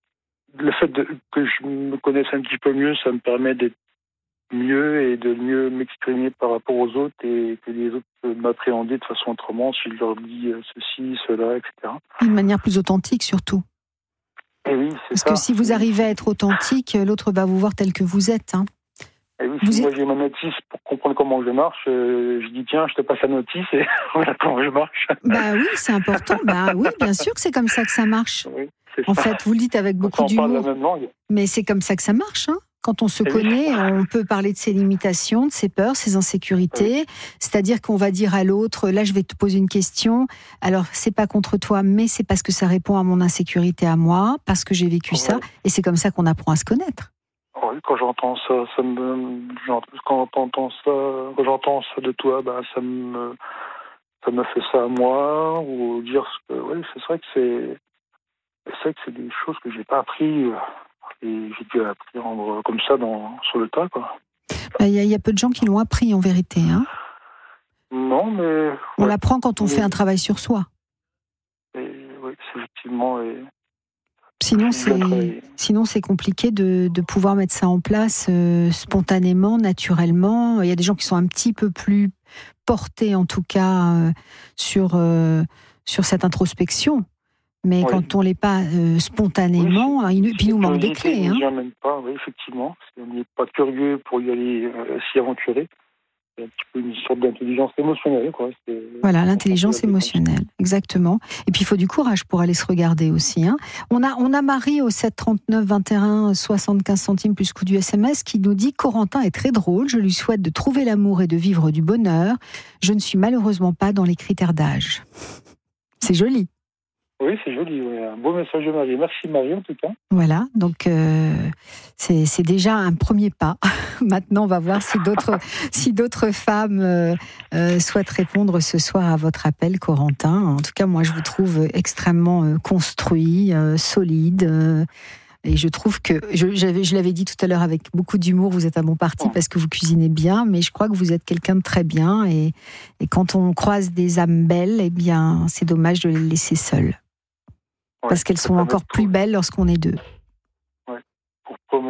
le fait de, que je me connaisse un petit peu mieux, ça me permet d'être mieux et de mieux m'exprimer par rapport aux autres et que les autres peuvent m'appréhender de façon autrement si je leur dis ceci, cela, et cetera. D'une manière plus authentique surtout. Et oui, c'est Parce ça. que si vous arrivez à être authentique, l'autre va vous voir tel que vous êtes. Hein. Et oui, si vous moi êtes... j'ai ma notice pour comprendre comment je marche, euh, je dis tiens, je te passe la notice et voilà comment je marche. Bah oui, c'est important. Bah oui, bien sûr que c'est comme ça que ça marche. Oui, c'est en ça. fait, vous le dites avec beaucoup d'humour. On parle la même langue. Mais c'est comme ça que ça marche. Hein. Quand on se et connaît, oui. on peut parler de ses limitations, de ses peurs, ses insécurités. Oui. C'est-à-dire qu'on va dire à l'autre, là, je vais te poser une question. Alors, c'est pas contre toi, mais c'est parce que ça répond à mon insécurité à moi, parce que j'ai vécu oui. ça. Et c'est comme ça qu'on apprend à se connaître. Oui, quand j'entends ça, ça me, quand j'entends ça, quand j'entends ça de toi, bah, ça me, ça me fait ça à moi, ou dire ce que, oui, c'est vrai que c'est, c'est vrai que c'est des choses que j'ai pas appris. Et j'ai dû apprendre comme ça dans, sur le tas, quoi. Il y, y a peu de gens qui l'ont appris, en vérité. Hein. Non, mais... On ouais. l'apprend quand on mais... fait un travail sur soi. Et, oui, c'est effectivement... Et... Sinon, c'est, sinon, c'est compliqué de, de pouvoir mettre ça en place euh, spontanément, naturellement. Il y a des gens qui sont un petit peu plus portés, en tout cas, euh, sur, euh, sur cette introspection. Mais oui. quand on l'est pas euh, spontanément, oui, il, puis il nous manque des clés. On n'y hein. amène pas, oui, effectivement. Si on n'est pas curieux pour y aller euh, s'y aventurer, c'est un petit peu une sorte d'intelligence émotionnelle. Quoi. C'est, voilà, l'intelligence émotionnelle, exactement. Et puis il faut du courage pour aller se regarder aussi. Hein. On a, on a Marie au sept trente-neuf vingt et un, soixante-quinze centimes plus coût du S M S qui nous dit « Corentin est très drôle, je lui souhaite de trouver l'amour et de vivre du bonheur. Je ne suis malheureusement pas dans les critères d'âge. » C'est joli. Oui, c'est joli. Oui. Un beau message de Marie. Merci Marie, en tout cas. Voilà, donc euh, c'est, c'est déjà un premier pas. Maintenant, on va voir si d'autres, si d'autres femmes euh, euh, souhaitent répondre ce soir à votre appel, Corentin. En tout cas, moi, je vous trouve extrêmement euh, construit, euh, solide. Euh, et je trouve que, je, j'avais, je l'avais dit tout à l'heure avec beaucoup d'humour, vous êtes à bon parti parce que vous cuisinez bien, mais je crois que vous êtes quelqu'un de très bien. Et, et quand on croise des âmes belles, eh bien, c'est dommage de les laisser seules. Parce qu'elles sont encore plus belles lorsqu'on est deux. Ouais. Pour,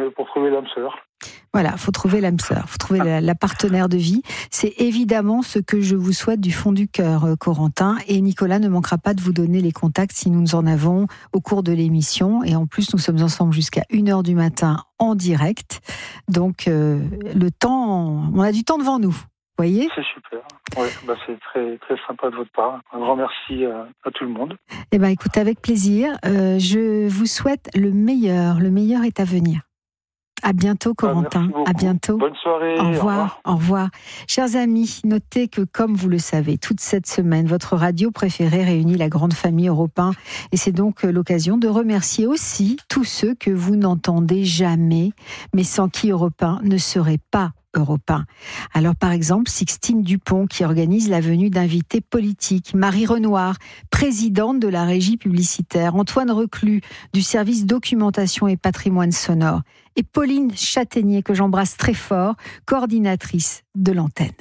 trouver, pour trouver l'âme sœur. Voilà, faut trouver l'âme sœur, faut trouver la, la partenaire de vie. C'est évidemment ce que je vous souhaite du fond du cœur, Corentin. Et Nicolas ne manquera pas de vous donner les contacts si nous en avons au cours de l'émission. Et en plus, nous sommes ensemble jusqu'à une heure du matin en direct. Donc, euh, le temps, on a du temps devant nous. Voyez ? C'est super. Ouais, bah c'est très très sympa de votre part. Un grand merci à, à tout le monde. Eh ben, écoute, avec plaisir. Euh, je vous souhaite le meilleur. Le meilleur est à venir. À bientôt, Corentin. Ah, à bientôt. Bonne soirée. Au revoir. Au revoir. Au revoir. Chers amis, notez que, comme vous le savez, toute cette semaine, votre radio préférée réunit la grande famille Europe un. Et c'est donc l'occasion de remercier aussi tous ceux que vous n'entendez jamais, mais sans qui Europe un ne serait pas Europe un. Alors, par exemple, Sixtine Dupont, qui organise la venue d'invités politiques, Marie Renoir, présidente de la régie publicitaire, Antoine Reclus, du service documentation et patrimoine sonore, et Pauline Châtaignier, que j'embrasse très fort, coordinatrice de l'antenne.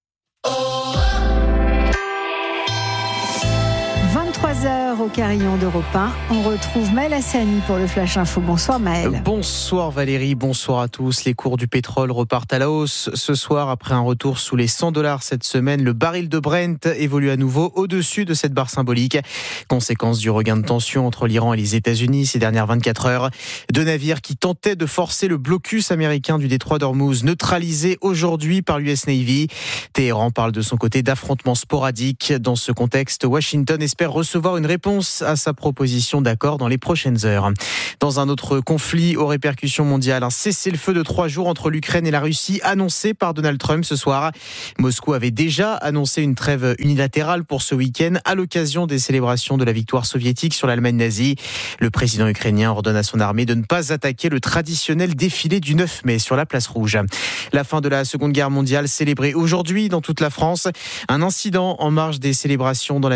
vingt-trois heures au carillon d'Europe un. On retrouve Maël Hassani pour le Flash Info. Bonsoir Maël. Bonsoir Valérie, bonsoir à tous. Les cours du pétrole repartent à la hausse. Ce soir, après un retour sous les cent dollars cette semaine, le baril de Brent évolue à nouveau au-dessus de cette barre symbolique. Conséquence du regain de tension entre l'Iran et les États-Unis ces dernières vingt-quatre heures. Deux navires qui tentaient de forcer le blocus américain du détroit d'Ormuz, neutralisé aujourd'hui par l'U S Navy. Téhéran parle de son côté d'affrontements sporadiques. Dans ce contexte, Washington espère recevoir une réponse à sa proposition d'accord dans les prochaines heures. Dans un autre conflit aux répercussions mondiales, un cessez-le-feu de trois jours entre l'Ukraine et la Russie annoncé par Donald Trump ce soir. Moscou avait déjà annoncé une trêve unilatérale pour ce week-end à l'occasion des célébrations de la victoire soviétique sur l'Allemagne nazie. Le président ukrainien ordonne à son armée de ne pas attaquer le traditionnel défilé du neuf mai sur la place rouge. La fin de la Seconde Guerre mondiale célébrée aujourd'hui dans toute la France. Un incident en marge des célébrations dans la